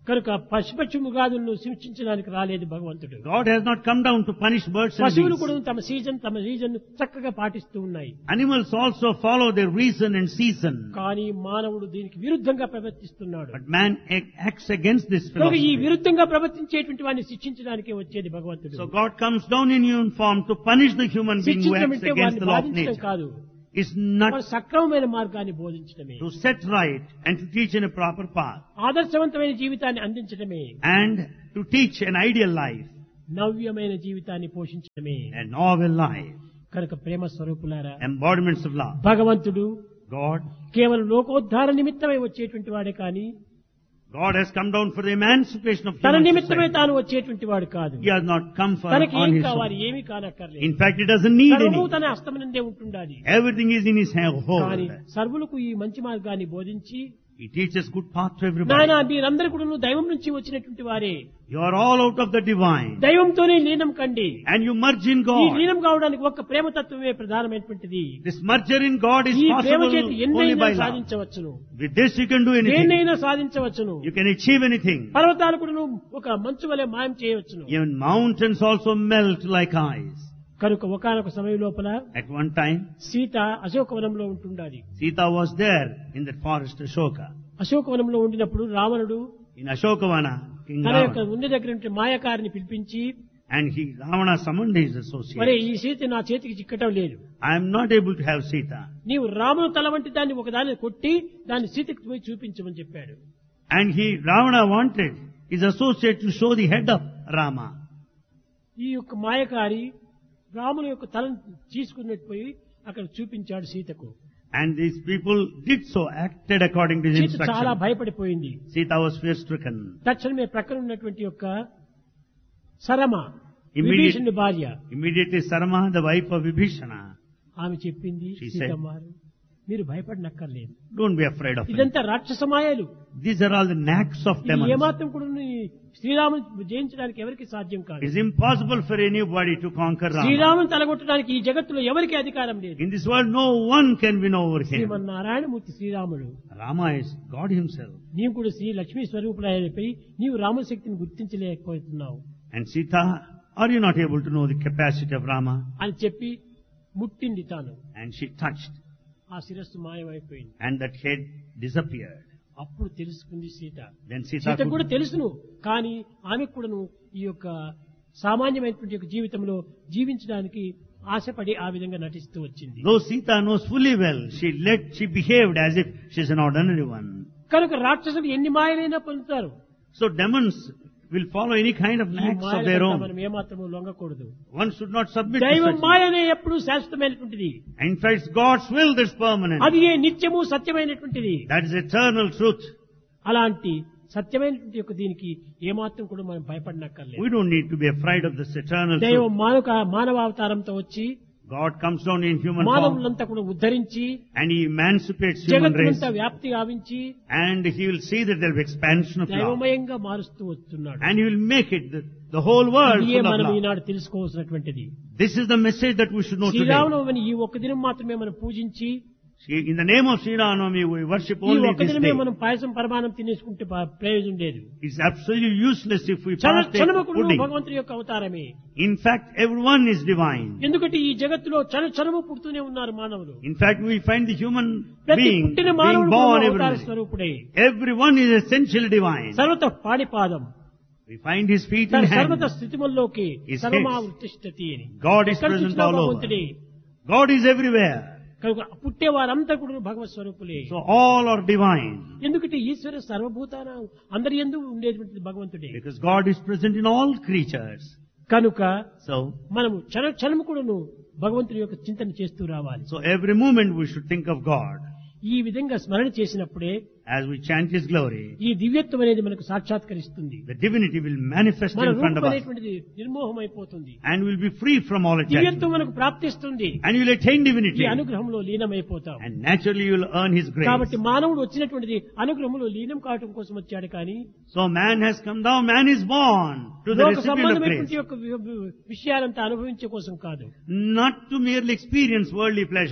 కనుక పశుపక్షి మృగాదులను శిక్షించడానికి రాలేదు భగవంతుడు. God has not come down to punish birds and పశువులు beasts. కూడా తమ సీజన్ తమ రీజన్ చక్కగా పాటిస్తూ ఉన్నాయి. Animals also follow their reason and season. కానీ మానవుడు దీనికి విరుద్ధంగా ప్రవర్తిస్తున్నాడు. But man ac- acts against this కనుక ఈ philosophy. విరుద్ధంగా ప్రవర్తించేటువంటి వాడిని శిక్షించడానికే వచ్చేది భగవంతుడు. So God comes down in human form to punish the human being who శిక్షించడం acts అంటే against వాడిని the law of బాధించడం nature. కాదు, It's not వాడు సక్రమమైన మార్గాన్ని బోధించడమే, to set right and to teach in a proper path ఆదర్శవంతమైన జీవితాన్ని అందించడమే, and to teach an ideal life, నవ్యమైన జీవితాన్ని పోషించడమే. a novel life, కనుక ప్రేమ స్వరూపులారా, embodiments of love. భగవంతుడు God, కేవలం లోకోద్ధార నిమిత్తమై వచ్చేటువంటి వాడే కానీ God has come down for the emancipation of తన human నిమిత్తమే society. తాను వచ్చేటువంటి వాడు కాదు. He has not come for తనకి on ఏం his కావాలి, own. ఏమీ కానక్కర్లేదు. In fact, he doesn't need సర్వము any. తన హస్తమునందే ఉంటుండాలి. Everything is in his hand- కానీ hold. సర్వులకు ఈ మంచి మార్గాన్ని బోధించి, He teaches good path to నాయన everybody. మీరందరూ కూడా దైవం నుంచి వచ్చినటువంటి వారే, You are all out of the divine, దైవంతోనే లీనం కండి. and you merge in ఈ God. లీనం కావడానికి ఒక్క ప్రేమతత్వమే ప్రధానమైనటువంటిది. This merger in God is ఈ ప్రేమ possible చేతి only ఎన్నైనా by love. సాధించవచ్చును, With this you can do anything. దేన్నైనా సాధించవచ్చును. You can achieve anything. పర్వతాలు కూడా ఒక మంచు వలె మాయం చేయవచ్చును. Even mountains also melt like ice. కనుక ఒకానొక సమయం లోపల At one time, సీత అశోకవనంలో ఉంటుండాలి. Sita was there in that forest Ashoka. అశోకవనంలో ఉండినప్పుడు రావణుడు In Ashokavana, King తన యొక్క Ravana. ఉండి దగ్గర ఉంటే మాయకారిని పిలిపించి, And he, Ravana summoned his మరి associates. ఈ సీత నా చేతికి చిక్కటం లేదు, I am not able to have Sita. నీవు రామును తల వంటి దాన్ని ఒకదాన్ని కొట్టి దాన్ని సీతకి పోయి చూపించమని చెప్పాడు. And he, Ravana wanted his associate to show the head of Rama. ఈ యొక్క మాయకారి రాముని యొక్క తలను తీసుకున్నట్టు పోయి అక్కడ చూపించాడు సీతకు. And these people did so, acted according to his Sita చాలా instruction. భయపడిపోయింది. Sita was fear-stricken. తక్షణమే ప్రక్కన ఉన్నటువంటి యొక్క సరమ Immediate- విభీషణుడి భార్య Immediately Sarma, the wife of Vibhishana, ఆమె చెప్పింది, She said, సీతమ్మారు మీరు భయపడనక్కర్లేదు, don't be afraid of him. ఇదంతా రాక్షస మాయలు, These are all the knacks of ఇది demons. ఏమాత్రం కూడా శ్రీరాముని జయించడానికి ఎవరికి సాధ్యం కాదు. It's impossible for anybody to conquer Rama. శ్రీరాముని తలగొట్టడానికి ఈ జగత్తులో ఎవరికి అధికారం లేదు. In this world, no one can win over him. Srimannarayanamurthy శ్రీరాముడు, Rama is God himself. నీవు కూడా శ్రీ లక్ష్మీ స్వరూపులైపోయి నీవు రాముల శక్తిని గుర్తించలేకపోతున్నావు And Sita, are you not able to know the capacity of Rama? అని చెప్పి ముట్టింది తాను. And she touched, ఆ శిరస్సు మాయమైపోయింది. and that head disappeared. అప్పుడు తెలుసుకుంది సీత. Then Sita సీత కూడా could, తెలుసును, కానీ ఆమెకు కూడాను ఈ యొక్క సామాన్యమైనటువంటి యొక్క జీవితంలో జీవించడానికి ఆశపడి ఆ విధంగా నటిస్తూ వచ్చింది. though Sita knows fully well, she let, she behaved as if she's an ordinary one. కనుక రాక్షసులు ఎన్ని మాయలైనా పొందుతారు. So demons will follow any kind of ఈ knacks of their మాయలకు own. మనం ఏమాత్రము లొంగకూడదు. One should not submit to దైవం such. మాయనే ఎప్పుడు శాశ్వతమైనటువంటిది, In fact, it's God's will that's permanent. అది ఏ నిత్యము సత్యమైనటువంటిది. That is eternal truth. అలాంటి సత్యమైనటువంటి యొక్క దీనికి ఏమాత్రం కూడా మనం భయపడనక్కర్లేదు. We don't need to be afraid of this eternal దైవం truth. మానవ మానవావతారంతో వచ్చి God comes down in human form మానవులంతా కూడా ఉద్ధరించి and He emancipates human race. జగత్తునంతా వ్యాప్తి గావించి And He will see that there will be expansion of love. దైవమయంగా మారుస్తూ వస్తున్నాడు. And He will make it the, the whole world ఇదే full of మనం love. Eenadu తెలుసుకోవాల్సినటువంటిది. This is the message that we should know today. శ్రీరామనవమిని ఈ ఒక్క దినం మాత్రమే మనం పూజించి See, in the name of Sri Ramnavami, we worship ఈ only ఒక్క this దినమే day. మనం పాయసం పరమానం తినేసుకుంటే ప- ప్రయోజనం లేదు. It's absolutely useless if we క్షణ partake of క్షణముకుడు pudding. భగవంతుడి యొక్క అవతారమే. In fact, everyone is divine. ఎందుకంటే ఈ జగత్తులో క్షణ క్షణము పుడుతూనే ఉన్నారు మానవులు. In fact, we find the human ప్రతి being పుట్టిన being మానవుడు born కూడా every అవతార day. స్వరూపుడే. Everyone is essentially divine. సర్వత పాణిపాదం We find His feet తన and సర్వత hands. స్థితిమల్లోకి His సర్వమావృతిష్టతి అని. God is ఎక్కడ present చూసినా all over. భగవంతుడే. God is everywhere. కనుక పుట్టే వారంతా కూడా భగవత్ స్వరూపులే. So all are divine. ఎందుకంటే ఈశ్వర సర్వభూతాన అందరి యందు ఉండేటువంటి భగవంతుడే. Because God is present in all creatures. కనుక So, మనము క్షణ క్షణము కూడాను భగవంతుడి యొక్క చింతన చేస్తూ రావాలి. so every moment we should think of God. ఈ విధంగా స్మరణ చేసినప్పుడే As we chant His glory, ఈ దివ్యత్వం అనేది మనకు సాక్షాత్కరిస్తుంది. the divinity will manifest మన in front రూపం of us. అనేటువంటిది నిర్మోహమైపోతుంది. And we'll be free from all దివ్యత్వం attachment. మనకు ప్రాప్తిస్తుంది. And you'll attain ఈ divinity. అనుగ్రహంలో లీనమైపోతాం. And naturally you will earn His grace. కాబట్టి మానవుడు వచ్చినటువంటిది అనుగ్రహంలో లీనం కావటం కోసం వచ్చాడు కానీ So man has come down, man is born to the లోక recipient of సంబంధమైనటువంటి grace. యొక్క వి- వి- విషయాలంతా అనుభవించే కోసం కాదు. Not to merely experience worldly pleasure.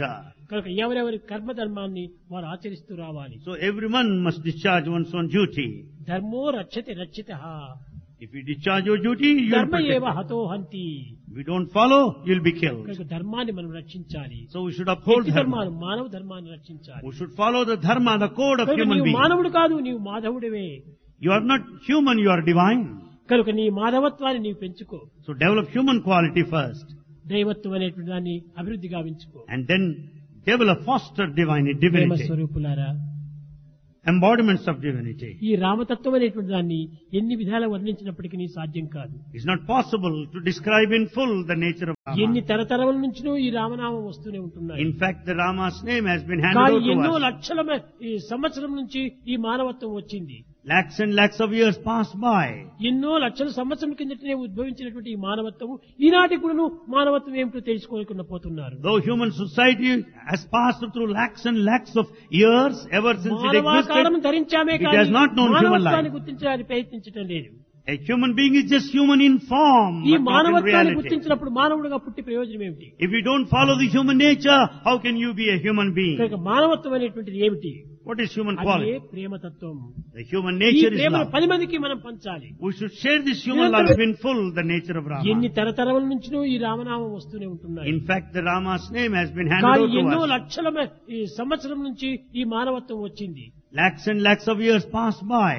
కనుక ఎవరెవరి కర్మధర్మాన్ని వారు ఆచరిస్తూ రావాలి. So everyone must discharge one's own duty. ధర్మో రక్షతి రక్షితః. If you discharge your duty, you will ధర్మ ఏవ protect. హతో హంతి. If you don't follow, you'll be killed. కనుక ధర్మాన్ని మనం రక్షించాలి. So we should uphold వ్యక్తి ధర్మాన్ని, dharma. మానవ ధర్మాన్ని రక్షించాలి. We should follow the dharma, the code of కనుక human నీవు being. మానవుడు కాదు, నీవు మాధవుడివే. You are not human, you are divine. కనుక నీ మాధవత్వాన్ని నీవు పెంచుకో. So develop human quality first. దైవత్వం అనేటువంటి దాన్ని అభివృద్ధి గావించుకో. And then develop, foster divine Prema divinity. స్వరూపులారా, Embodiments of divinity. ఈ రామతత్వం అనేటువంటి దాన్ని ఎన్ని విధాలు వర్ణించినప్పటికీ సాధ్యం కాదు. It's not possible to describe in full the nature of ఎన్ని Rama. తరతరముల నుంచినో ఈ రామనామం వస్తూనే ఉంటున్నాయి. In fact, the Rama's name has been handed కానీ over ఎన్నో to us. లక్షల మ- ఈ సంవత్సరం నుంచి ఈ మానవత్వం వచ్చింది. Lakhs and lakhs of years passed by. ఎన్నో లక్షల సంవత్సరం కిందటనే ఉద్భవించినటువంటి ఈ మానవత్వం ఈనాటి కూడాను మానవత్వం ఏమిటో తెలుసుకోకుండా పోతున్నారు. Though human society has passed through lakhs and lakhs of years ever since it మానవాకారం existed, ధరించామే it కానీ has not known human మానవత్వాన్ని life. గుర్తించడానికి ప్రయత్నించడం లేదు. A human being is just human in form, ఈ but not in మానవత్వాన్ని reality. గుర్తించినప్పుడు మానవుడిగా పుట్టి ప్రయోజనం ఏమిటి? If you don't follow the human nature, how can you be a human being? కనుక మానవత్వం అనేటువంటిది ఏమిటి? What is human అది quality? ప్రేమతత్వం. The human ఈ nature is ప్రేమను love. పది మందికి మనం పంచాలి. We should share this human love in full, the nature of ఎన్ని Rama. తరతరముల నుంచినో ఈ రామనామం వస్తూనే ఉంటున్నాయి. In fact, the Rama's name has been handed కానీ over ఎన్నో to us. లక్షల మ- ఈ సంవత్సరం నుంచి ఈ మానవత్వం వచ్చింది. Lakhs and lakhs of years passed by.